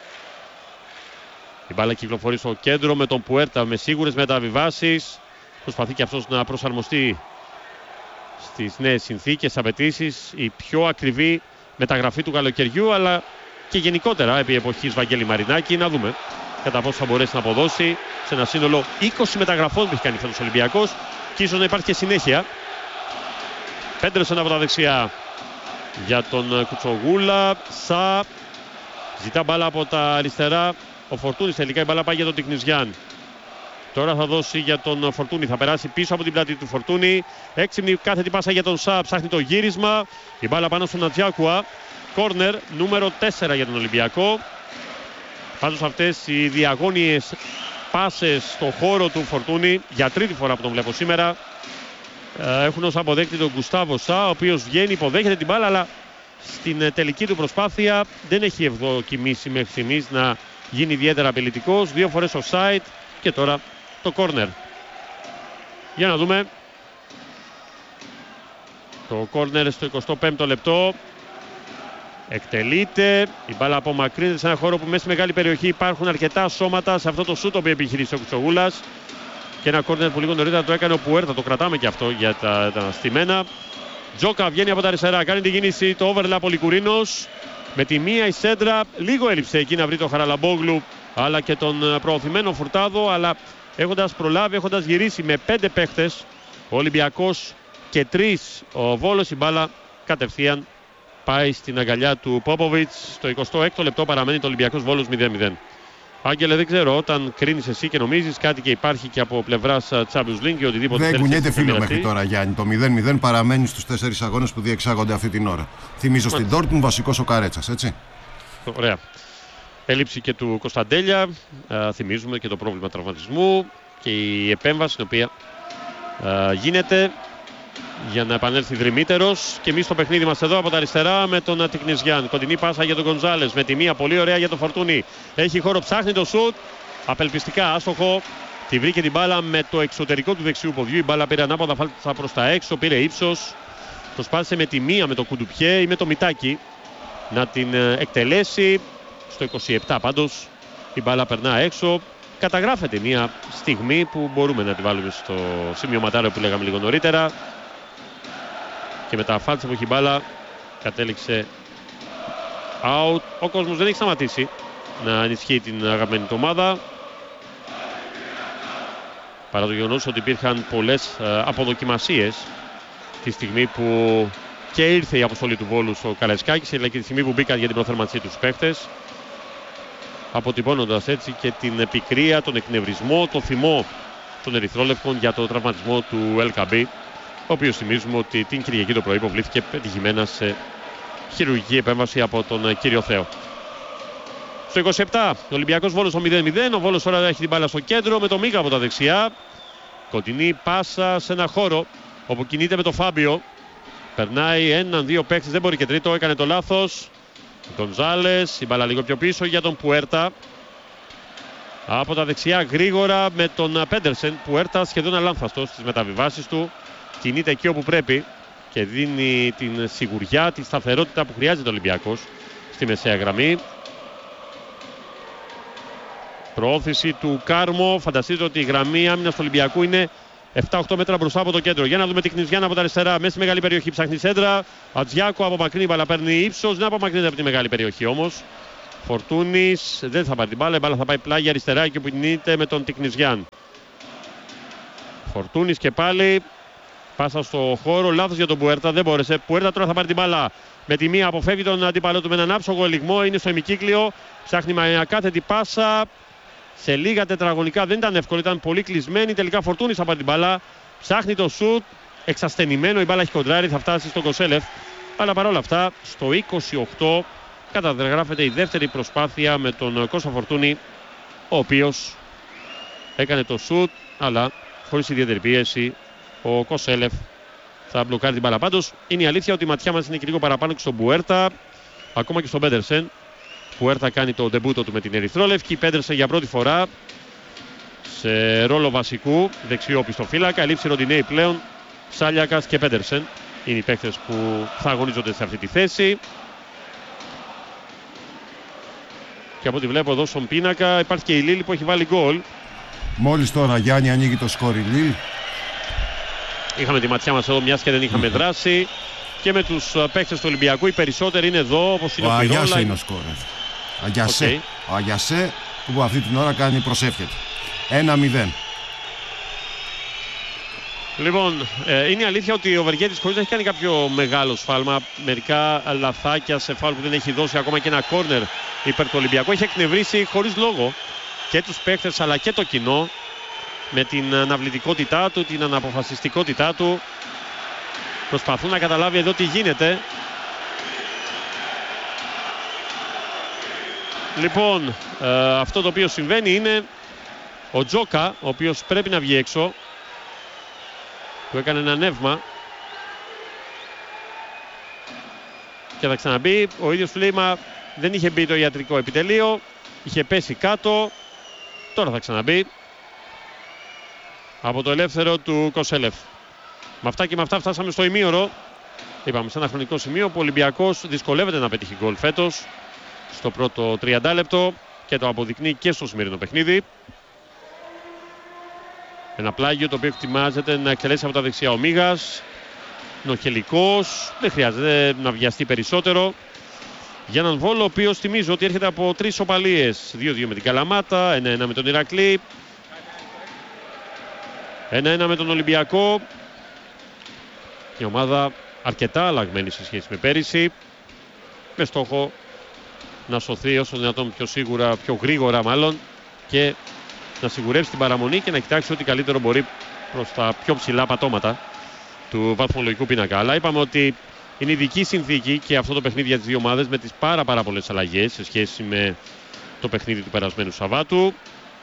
Η μπάλα κυκλοφορεί στο κέντρο με τον Πουέρτα με σίγουρες μεταβιβάσεις. Προσπαθεί και αυτός να προσαρμοστεί στις νέες συνθήκες, απαιτήσεις. Η πιο ακριβή μεταγραφή του καλοκαιριού, αλλά και γενικότερα επί εποχής Βαγγέλη Μαρινάκη. Να δούμε κατά πόσο θα μπορέσει να αποδώσει σε ένα σύνολο είκοσι μεταγραφών που έχει κάνει φέτος ο Ολυμπιακός, και ίσως να υπάρχει και συνέχεια. Πέντρεσεν από τα δεξιά για τον Κουτσογούλα. Σα ζητά μπάλα από τα αριστερά ο Φορτούνης. Τελικά η μπάλα πάει για τον Τικνιζιάν. Τώρα θα δώσει για τον Φορτούνη. Θα περάσει πίσω από την πλάτη του Φορτούνη. Έξυπνη κάθετη πάσα για τον Σα. Ψάχνει το γύρισμα. Η μπάλα πάνω στον Ατζιάκουα. Κόρνερ νούμερο τέσσερα για τον Ολυμπιακό. Πάντως αυτές οι διαγώνιες πάσες στο χώρο του Φορτούνη, για τρίτη φορά που τον βλέπω σήμερα, έχουν ως αποδέκτη τον Γκουστάβο Σα, ο οποίος βγαίνει, υποδέχεται την μπάλα, αλλά στην τελική του προσπάθεια δεν έχει ευδοκιμήσει μέχρι στιγμής να γίνει ιδιαίτερα απειλητικός. Δύο φορές offside και τώρα το corner. Για να δούμε. Το corner στο εικοστό πέμπτο λεπτό. Εκτελείται. Η μπάλα απομακρύνεται σε ένα χώρο που μέσα στη μεγάλη περιοχή υπάρχουν αρκετά σώματα σε αυτό το σούτ που επιχειρήσει ο Κουτσογούλας. Και ένα corner που λίγο νωρίτερα το έκανε ο Πουέρτα. Το κρατάμε και αυτό για τα, τα στημένα. Τζόκα βγαίνει από τα αριστερά. Κάνει τη κίνηση το overlap ο Λικουρίνος. Με τη μία η σέντρα. Λίγο έλειψε εκεί να βρει το Χαραλαμπόγλου αλλά και τον προωθημένο Φουρτάδο. Αλλά έχοντας προλάβει, έχοντας γυρίσει με πέντε παίχτες, ο Ολυμπιακός και τρεις ο Βόλος, η μπάλα κατευθείαν πάει στην αγκαλιά του Πόποβιτς. Στο εικοστό έκτο λεπτό παραμένει το Ολυμπιακός Βόλος μηδέν μηδέν. Άγγελε, δεν ξέρω, όταν κρίνεις εσύ και νομίζεις κάτι και υπάρχει και από πλευράς Champions League ή οτιδήποτε. Δεν κουνιέται φίλο μέχρι τώρα, Γιάννη. Το μηδέν μηδέν παραμένει στους τέσσερις αγώνες που διεξάγονται αυτή την ώρα. Θυμίζω στην Ντόρτμουντ βασικός ο Καρέτσας, έτσι. Ωραία. Έλλειψη και του Κωνσταντέλια. Α, θυμίζουμε και το πρόβλημα τραυματισμού και η επέμβαση η οποία α, γίνεται για να επανέλθει δρυμύτερος. Και εμείς στο παιχνίδι μας εδώ από τα αριστερά με τον Τικνιζιάν. Κοντινή πάσα για τον Γκονζάλες με τη μία πολύ ωραία για τον Φορτούνη. Έχει χώρο, ψάχνει το σουτ. Απελπιστικά άστοχο. Τη βρήκε την μπάλα με το εξωτερικό του δεξιού ποδιού. Η μπάλα πήρε ανάποδα προς τα έξω, πήρε ύψος. Προσπάθησε με τη μία με το Κουντουπιέ ή με το Μητάκι να την εκτελέσει. Στο είκοσι επτά πάντως η μπάλα περνά έξω. Καταγράφεται μια στιγμή που μπορούμε να τη βάλουμε στο σημειωματάριο που λέγαμε λίγο νωρίτερα. Και με τα φάλτσα που έχει μπάλα κατέληξε out. Ο κόσμος δεν έχει σταματήσει να ενισχύει την αγαπημένη του ομάδα. Παρά το γεγονός ότι υπήρχαν πολλές ε, αποδοκιμασίες τη στιγμή που και ήρθε η αποστολή του Βόλου στο Καραϊσκάκης, αλλά και τη στιγμή που μπήκαν για την προθερμανσή τους παίχτες, αποτυπώνοντας έτσι και την πικρία, τον εκνευρισμό, το θυμό των ερυθρόλευκων για το τραυματισμό του Ελκαμπή, ο οποίος θυμίζουμε ότι την Κυριακή το πρωί υποβλήθηκε πετυχημένα σε χειρουργική επέμβαση από τον κύριο Θεό. Στο είκοσι επτά ο Ολυμπιακός Βόλος στο μηδέν μηδέν. Ο Βόλος τώρα έχει την μπάλα στο κέντρο με το Μίγα από τα δεξιά. Κοντινή πάσα σε ένα χώρο όπου κινείται με το Φάμπιο. Περνάει έναν, δύο παίκτες, δεν μπορεί και τρίτο, έκανε το λάθος. Γκονζάλες, η μπάλα λίγο πιο πίσω για τον Πουέρτα. Από τα δεξιά γρήγορα με τον Πέντερσεν. Πουέρτα σχεδόν αλάνθαστος στις μεταβιβάσεις του. κινείται εκεί όπου πρέπει και δίνει την σιγουριά, τη σταθερότητα που χρειάζεται ο Ολυμπιακός στη μεσαία γραμμή. Προώθηση του Κάρμο. Φανταστείτε ότι η γραμμή άμυνας του Ολυμπιακού είναι επτά οκτώ μέτρα μπροστά από το κέντρο. Για να δούμε την Κνιζιάννα από τα αριστερά. Μέσα στη μεγάλη περιοχή ψάχνει σέντρα. Ατζιάκο απομακρύνει, μπάλα παίρνει ύψος. Δεν απομακρύνεται από τη μεγάλη περιοχή όμως. Φορτούνης δεν θα πάρει την μπάλα. Η μπάλα θα πάει πλάγια αριστερά και που κινείται με τον Τικνιζιάν. Φορτούνης και πάλι. Πάσα στο χώρο. Λάθος για τον Πουέρτα. Δεν μπόρεσε. Πουέρτα τώρα θα πάρει την μπάλα. Με τη μία αποφεύγει τον αντίπαλό του με έναν άψογο ελιγμό. Είναι στο ημικύκλιο. Ψάχνει μια κάθετη πάσα. Σε λίγα τετραγωνικά δεν ήταν εύκολο. Ήταν πολύ κλεισμένη. Τελικά Φορτούνης θα πάρει την μπάλα. Ψάχνει το σουτ. Εξασθενημένο. Η μπάλα έχει κοντράρει. Θα φτάσει στον Κοσέλεφ. Αλλά παρόλα αυτά στο είκοσι οκτώ καταγράφεται η δεύτερη προσπάθεια με τον Κώστα Φορτούνη, ο οποίος έκανε το σουτ, αλλά χωρίς ιδιαίτερη πίεση. Ο Κοσέλεφ θα μπλοκάρει την μπάλα. Πάντως είναι η αλήθεια ότι η ματιά μας είναι και λίγο παραπάνω και στον Μπουέρτα, ακόμα και στον Πέντερσεν. Μπουέρτα κάνει το ντεμπούτο του με την ερυθρόλευκη. Πέντερσεν για πρώτη φορά σε ρόλο βασικού δεξιό πιστοφύλακα. Ελήψη Ροντινέη πλέον. Σάλιακας και Πέντερσεν είναι οι παίκτες που θα αγωνίζονται σε αυτή τη θέση. Και από ό,τι βλέπω εδώ στον πίνακα υπάρχει και η Λίλ που έχει βάλει γκολ. Μόλις τώρα, Γιάννη, ανοίγει το σκορ η Λίλ. Είχαμε τη ματιά μας εδώ, μιας και δεν είχαμε δράσει. Και με τους παίκτες του Ολυμπιακού οι περισσότεροι είναι εδώ, όπως είναι ο, ο Πυρόλα. Αγιάσε είναι ο σκορ. Αγιάσε. Okay. Ο Αγιάσε που αυτή την ώρα κάνει προσεύχεται. ένα μηδέν. Λοιπόν, ε, είναι η αλήθεια ότι ο Βεργέτης χωρίς να έχει κάνει κάποιο μεγάλο σφάλμα, μερικά λαθάκια σε φάουλ που δεν έχει δώσει, ακόμα και ένα κόρνερ υπέρ του Ολυμπιακού, έχει εκνευρίσει χωρίς λόγο και τους παίκτες αλλά και το κοινό με την αναβλητικότητά του, την αναποφασιστικότητά του. Προσπαθούν να καταλάβει εδώ τι γίνεται. Λοιπόν, ε, αυτό το οποίο συμβαίνει είναι ο Τζόκα, ο οποίος πρέπει να βγει έξω, που έκανε ένα νεύμα και θα ξαναμπεί. Ο ίδιος του λέει, μα δεν είχε μπει το ιατρικό επιτελείο, είχε πέσει κάτω, τώρα θα ξαναμπεί από το ελεύθερο του Κοσέλεφ. Με αυτά και με αυτά φτάσαμε στο ημίωρο. Είπαμε σε ένα χρονικό σημείο που ο Ολυμπιακός δυσκολεύεται να πετύχει γκολ φέτος στο πρώτο τριάντα λεπτό και το αποδεικνύει και στο σημερινό παιχνίδι. Ένα πλάγιο το οποίο εκτιμάζεται να εκτελέσει από τα δεξιά ο Μίγας. Νοχελικός, δεν χρειάζεται να βιαστεί περισσότερο. Για έναν Βόλο ο οποίος θυμίζω ότι έρχεται από τρεις σοπαλίες. δύο δύο με την Καλαμάτα, ένα ένα με τον Ηρακλή, ένα ένα με τον Ολυμπιακό. Η ομάδα αρκετά αλλαγμένη σε σχέση με πέρυσι, με στόχο να σωθεί όσο δυνατόν πιο σίγουρα, πιο γρήγορα μάλλον, και να σιγουρεύσει την παραμονή και να κοιτάξει ό,τι καλύτερο μπορεί προς τα πιο ψηλά πατώματα του βαθμολογικού πίνακα. Αλλά είπαμε ότι είναι ειδική συνθήκη και αυτό το παιχνίδι για τις δύο ομάδες, με τις πάρα πάρα πολλές αλλαγές σε σχέση με το παιχνίδι του περασμένου Σαββάτου.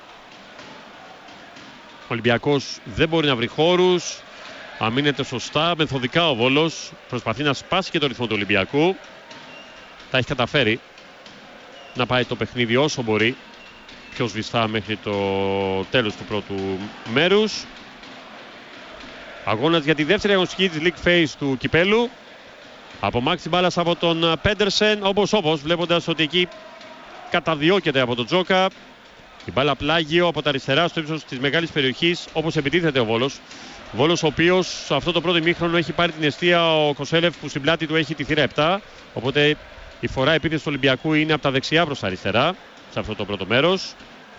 Ο Ολυμπιακός δεν μπορεί να βρει χώρους, αμήνεται σωστά, μεθοδικά ο Βόλος, προσπαθεί να σπάσει και το ρυθμό του Ολυμπιακού. Τα έχει καταφέρει να πάει το παιχνίδι όσο μπορεί πιο σβηστά μέχρι το τέλος του πρώτου μέρους. Αγώνας για τη δεύτερη αγωνιστική της League Phase του Κυπέλου. Απομάξει μπάλας από τον Πέντερσεν, όπως όπως βλέποντας ότι εκεί καταδιώκεται από τον Τζόκα. Η μπάλα πλάγιο από τα αριστερά στο ύψος της μεγάλης περιοχής, όπως επιτίθεται ο Βόλος. Βόλος ο οποίος σε αυτό το πρώτο ημίχρονο έχει πάρει την εστία ο Κοσέλεφ, που στην πλάτη του έχει τη θύρα επτά. Οπότε η φορά επίθεση του Ολυμπιακού είναι από τα δεξιά προς τα αριστερά σε αυτό το πρώτο μέρος.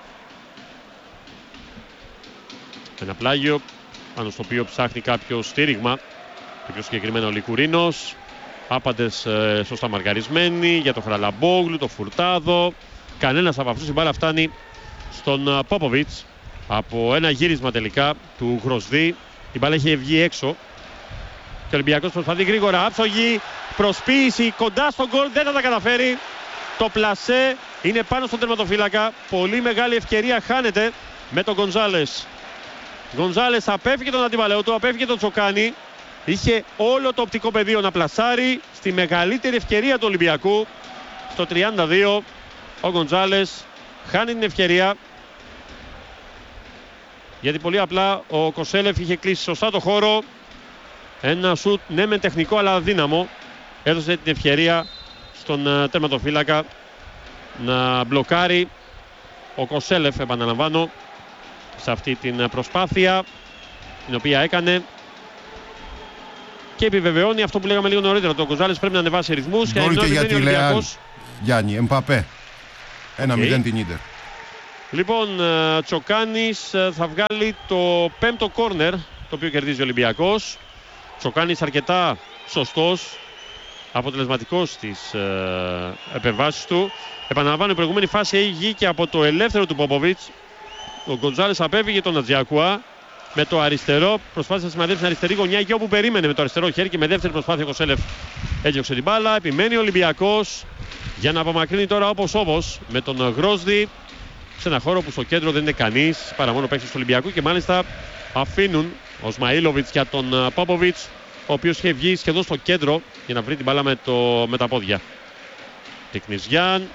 Ένα πλάγιο πάνω στο οποίο ψάχνει κάποιο στήριγμα, το πιο συγκεκριμένα ο Λικουρίνος. Άπαντες ε, σωστά μαργαρισμένοι για το Χαραλαμπόγλου, το Φουρτάδο. Κανένας από αυτούς, η μπάλα φτάνει στον Πόποβιτς από ένα γύρισμα τελικά του Γροσδί. Η μπάλα έχει βγει έξω και ο Ολυμπιακός προσπαθεί γρήγορα, άψογη προσποίηση κοντά στον γκολ, δεν θα τα καταφέρει. Το πλασέ είναι πάνω στον τερματοφύλακα, πολύ μεγάλη ευκαιρία χάνεται με τον Γκονζάλες. Γκονζάλες απέφυγε τον αντιβαλαιό του, απέφυγε τον Τσοκάνη. Είχε όλο το οπτικό πεδίο να πλασάρει στη μεγαλύτερη ευκαιρία του Ολυμπιακού. Στο τριάντα δύο ο Γκονζάλες χάνει την ευκαιρία, γιατί πολύ απλά ο Κοσέλεφ είχε κλείσει σωστά το χώρο Ένα σουτ ναι με τεχνικό αλλά αδύναμο. Έδωσε την ευκαιρία στον uh, τερματοφύλακα να μπλοκάρει. Ο Κοσέλεφ, επαναλαμβάνω, σε αυτή την προσπάθεια την οποία έκανε και επιβεβαιώνει αυτό που λέγαμε λίγο νωρίτερα. Το Γκονζάλες πρέπει να ανεβάσει ρυθμούς και μπορείτε για τη Λεάν, Γιάννη, Εμπαπέ. ένα μηδέν okay. την Ίντερ. Λοιπόν, Τσοκάνης θα βγάλει το πέμπτο κόρνερ, το οποίο κερδίζει ο Ολυμπιακός. Τσοκάνης αρκετά σωστός, αποτελεσματικός στις ε, επεμβάσεις του. Επαναλαμβάνω, η προηγούμενη φάση έγινε από το ελεύθερο του Πόποβιτς. Ο Γκοντζάλες απέφυγε τον Ατζιακουά με το αριστερό. Προσπάθησε να σημαδέψει την αριστερή γωνιά εκεί όπου περίμενε με το αριστερό χέρι και με δεύτερη προσπάθεια ο Κοσέλεφ έδιωξε την μπάλα. Επιμένει ο Ολυμπιακός για να απομακρύνει τώρα όπως όπως με τον Γρόσδη σε ένα χώρο που στο κέντρο δεν είναι κανείς παρά μόνο παίκτες του Ολυμπιακού και μάλιστα αφήνουν ο Σμαΐλοβιτς για τον Πόποβιτς, ο οποίος είχε βγει σχεδόν στο κέντρο για να βρει την μπάλα με, το, με τα πόδια. Τικνιζιάν.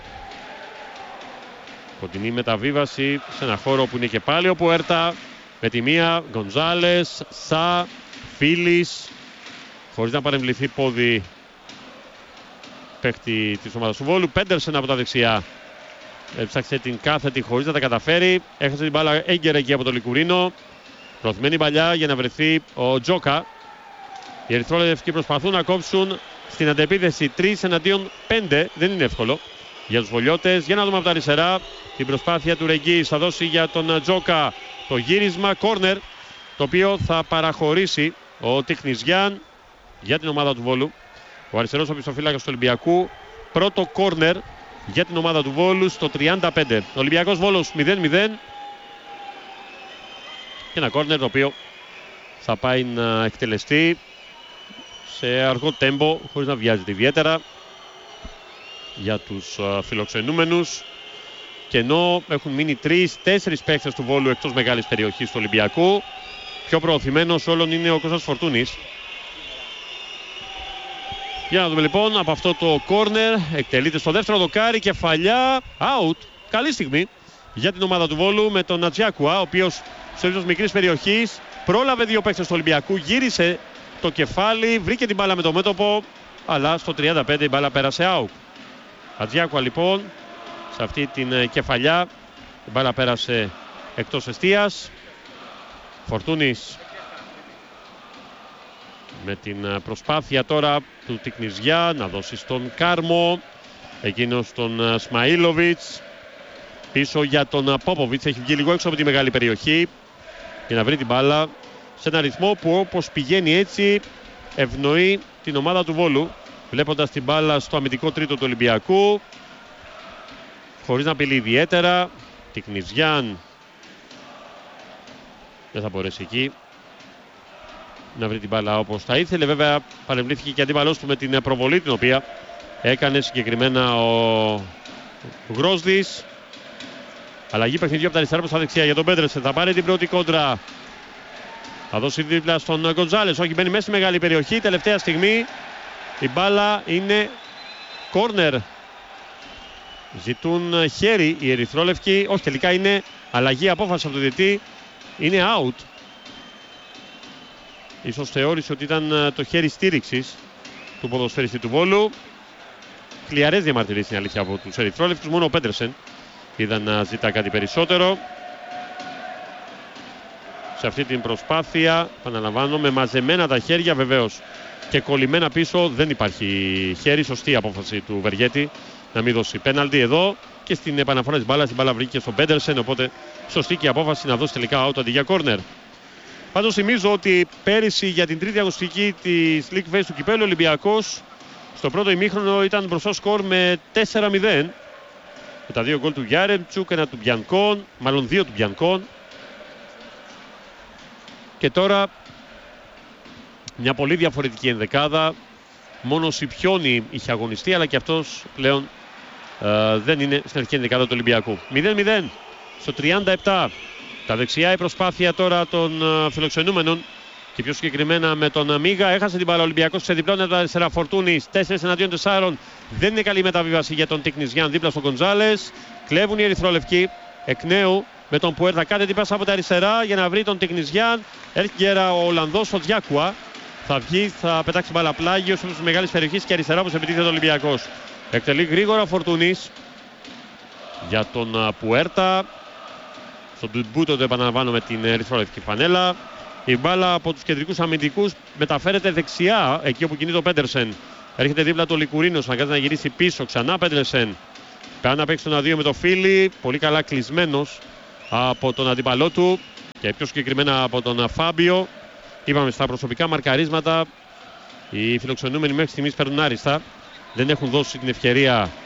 Κοντινή μεταβίβαση σε ένα χώρο που είναι και πάλι ο Πουέρτα. Με τη μία Γκονζάλες, Σα, Φίλης. Χωρίς να παρεμβληθεί πόδι παίκτη της ομάδας του Βόλου. Πέντερσεν από τα δεξιά. Έψαξε την κάθετη χωρίς να τα καταφέρει. Έχασε την μπάλα έγκαιρα εκεί από το Λικουρίνο. Προωθημένη παλιά για να βρεθεί ο Τζόκα. Οι ερυθρόλευκοι προσπαθούν να κόψουν στην αντεπίθεση τρεις εναντίον πέντε. Δεν είναι εύκολο για τους βολιώτες. Για να δούμε από τα αριστερά την προσπάθεια του Ρεγγίης. Θα δώσει για τον Τζόκα το γύρισμα κόρνερ, το οποίο θα παραχωρήσει ο Τικνιζιάν για την ομάδα του Βόλου. Ο αριστερός οπισθοφύλακας του Ολυμπιακού. Πρώτο κόρνερ για την ομάδα του Βόλου στο τριάντα πέντε. Ολυμπιακός Βόλος μηδέν μηδέν. Και ένα κόρνερ το οποίο θα πάει να εκτελεστεί σε αργό τέμπο, χωρίς να βιάζεται ιδιαίτερα για τους uh, φιλοξενούμενους. Και ενώ έχουν μείνει τρεις-τέσσερις παίκτες του Βόλου εκτός μεγάλης περιοχής του Ολυμπιακού, πιο προωθημένος όλων είναι ο Κώστας Φορτούνης. Για να δούμε λοιπόν από αυτό το κόρνερ. Εκτελείται στο δεύτερο δοκάρι, κεφαλιά, out. Καλή στιγμή για την ομάδα του Βόλου με τον Ατζιακουά, ο οποίος στο ύψος μικρής περιοχής πρόλαβε δύο παίκτες του Ολυμπιακού, γύρισε το κεφάλι, βρήκε την μπάλα με το μέτωπο, αλλά στο τριάντα πέντε η μπάλα πέρασε out. Ατζιακουά λοιπόν σε αυτή την κεφαλιά, η μπάλα πέρασε εκτός εστίας. Φορτούνης με την προσπάθεια τώρα του Τικνιζιά να δώσει στον Κάρμο, εκείνος τον Σμαΐλοβιτς, πίσω για τον Πόποβιτς, έχει βγει λίγο έξω από τη μεγάλη περιοχή για να βρει την μπάλα σε ένα ρυθμό που όπως πηγαίνει έτσι ευνοεί την ομάδα του Βόλου, βλέποντας την μπάλα στο αμυντικό τρίτο του Ολυμπιακού χωρίς να απειλεί ιδιαίτερα. Τικνιζιάν δεν θα μπορέσει εκεί να βρει την μπάλα όπως θα ήθελε. Βέβαια παρεμβλήθηκε και αντίπαλός του με την προβολή την οποία έκανε συγκεκριμένα ο Γρόσδης. Αλλαγή παιχνιδιού από τα αριστερά προς τα δεξιά για τον Πέντρεσεν. Θα πάρει την πρώτη κόντρα. Θα δώσει δίπλα στον Γκοντζάλες. Όχι, μπαίνει μέσα στη μεγάλη περιοχή. Τελευταία στιγμή η μπάλα είναι κόρνερ. Ζητούν χέρι οι ερυθρόλευκοι. Όχι, τελικά είναι αλλαγή απόφαση από το διαιτητή. Είναι out. Ίσως θεώρησε ότι ήταν το χέρι στήριξης του ποδοσφαιριστή του Βόλου. Χλιαρές διαμαρτυρίες είναι αλήθεια από τους ερυθρόλευκους. Μόνο ο Πέντρεσεν είδαν να ζητά κάτι περισσότερο. Σε αυτή την προσπάθεια, επαναλαμβάνω, με μαζεμένα τα χέρια βεβαίως και κολλημένα πίσω, δεν υπάρχει χέρι. Σωστή απόφαση του Βεργέτη να μην δώσει πέναλτι εδώ. Και στην επαναφορά της μπάλας, η μπάλα βρήκε στον Πέντερσεν, οπότε σωστή και η απόφαση να δώσει τελικά out αντί για κόρνερ. Πάντως θυμίζω ότι πέρυσι για την τρίτη αγωνιστική της League Phase του Κυπέλλου, ο Ολυμπιακός στο πρώτο ημίχρονο ήταν μπροστά σκορ με τέσσερα μηδέν. Με τα δύο γκολ του Γιάρεμτσουκ, ένα του Μπιανκόν, μάλλον δύο του Μπιανκόν. Και τώρα μια πολύ διαφορετική ενδεκάδα. Μόνο ο Σιπιόνι είχε αγωνιστεί, αλλά και αυτός πλέον ε, δεν είναι στην αρχική ενδεκάδα του Ολυμπιακού. μηδέν μηδέν στο τριάντα επτά. Τα δεξιά η προσπάθεια τώρα των uh, φιλοξενούμενων και πιο συγκεκριμένα με τον Μίγα. Έχασε την μπάλα ο Ολυμπιακός, ξεδιπλώνει τα αριστερά. Φορτούνης, τέσσερις εναντίον τεσσάρων. Δεν είναι καλή μεταβίβαση για τον Τικνιζιάν δίπλα στον Γκοντζάλες. Κλέβουν οι ερυθρόλευκοι εκ νέου με τον Πουέρτα. Κάτι την πάσα από τα αριστερά για να βρει τον Τικνιζιάν. Έρχεται ο Ολλανδός ο Διάκουα, Θα βγει, θα πετάξει μπάλα πλάγιο σε μεγάλη περιοχή και αριστερά όπως επιτίθεται ο Ολυμπιακός. Εκτελεί γρήγορα Φορτούνης για τον Πουέρτα. Στον Τουμπούτο το επαναλαμβάνω με την ερυθρόλευκη φανέλα. Η μπάλα από τους κεντρικούς αμυντικούς μεταφέρεται δεξιά, εκεί όπου κινείται ο Πέντερσεν. Έρχεται δίπλα το Λικουρίνος, αναγκάζεται να γυρίσει πίσω. Ξανά Πέντερσεν. Κάνει να παίξει τον δύο με το Φίλι. Πολύ καλά κλεισμένος από τον αντίπαλό του και πιο συγκεκριμένα από τον Φάμπιο. Είπαμε στα προσωπικά μαρκαρίσματα. Οι φιλοξενούμενοι μέχρι στιγμής παίρνουν άριστα. Δεν έχουν δώσει την ευκαιρία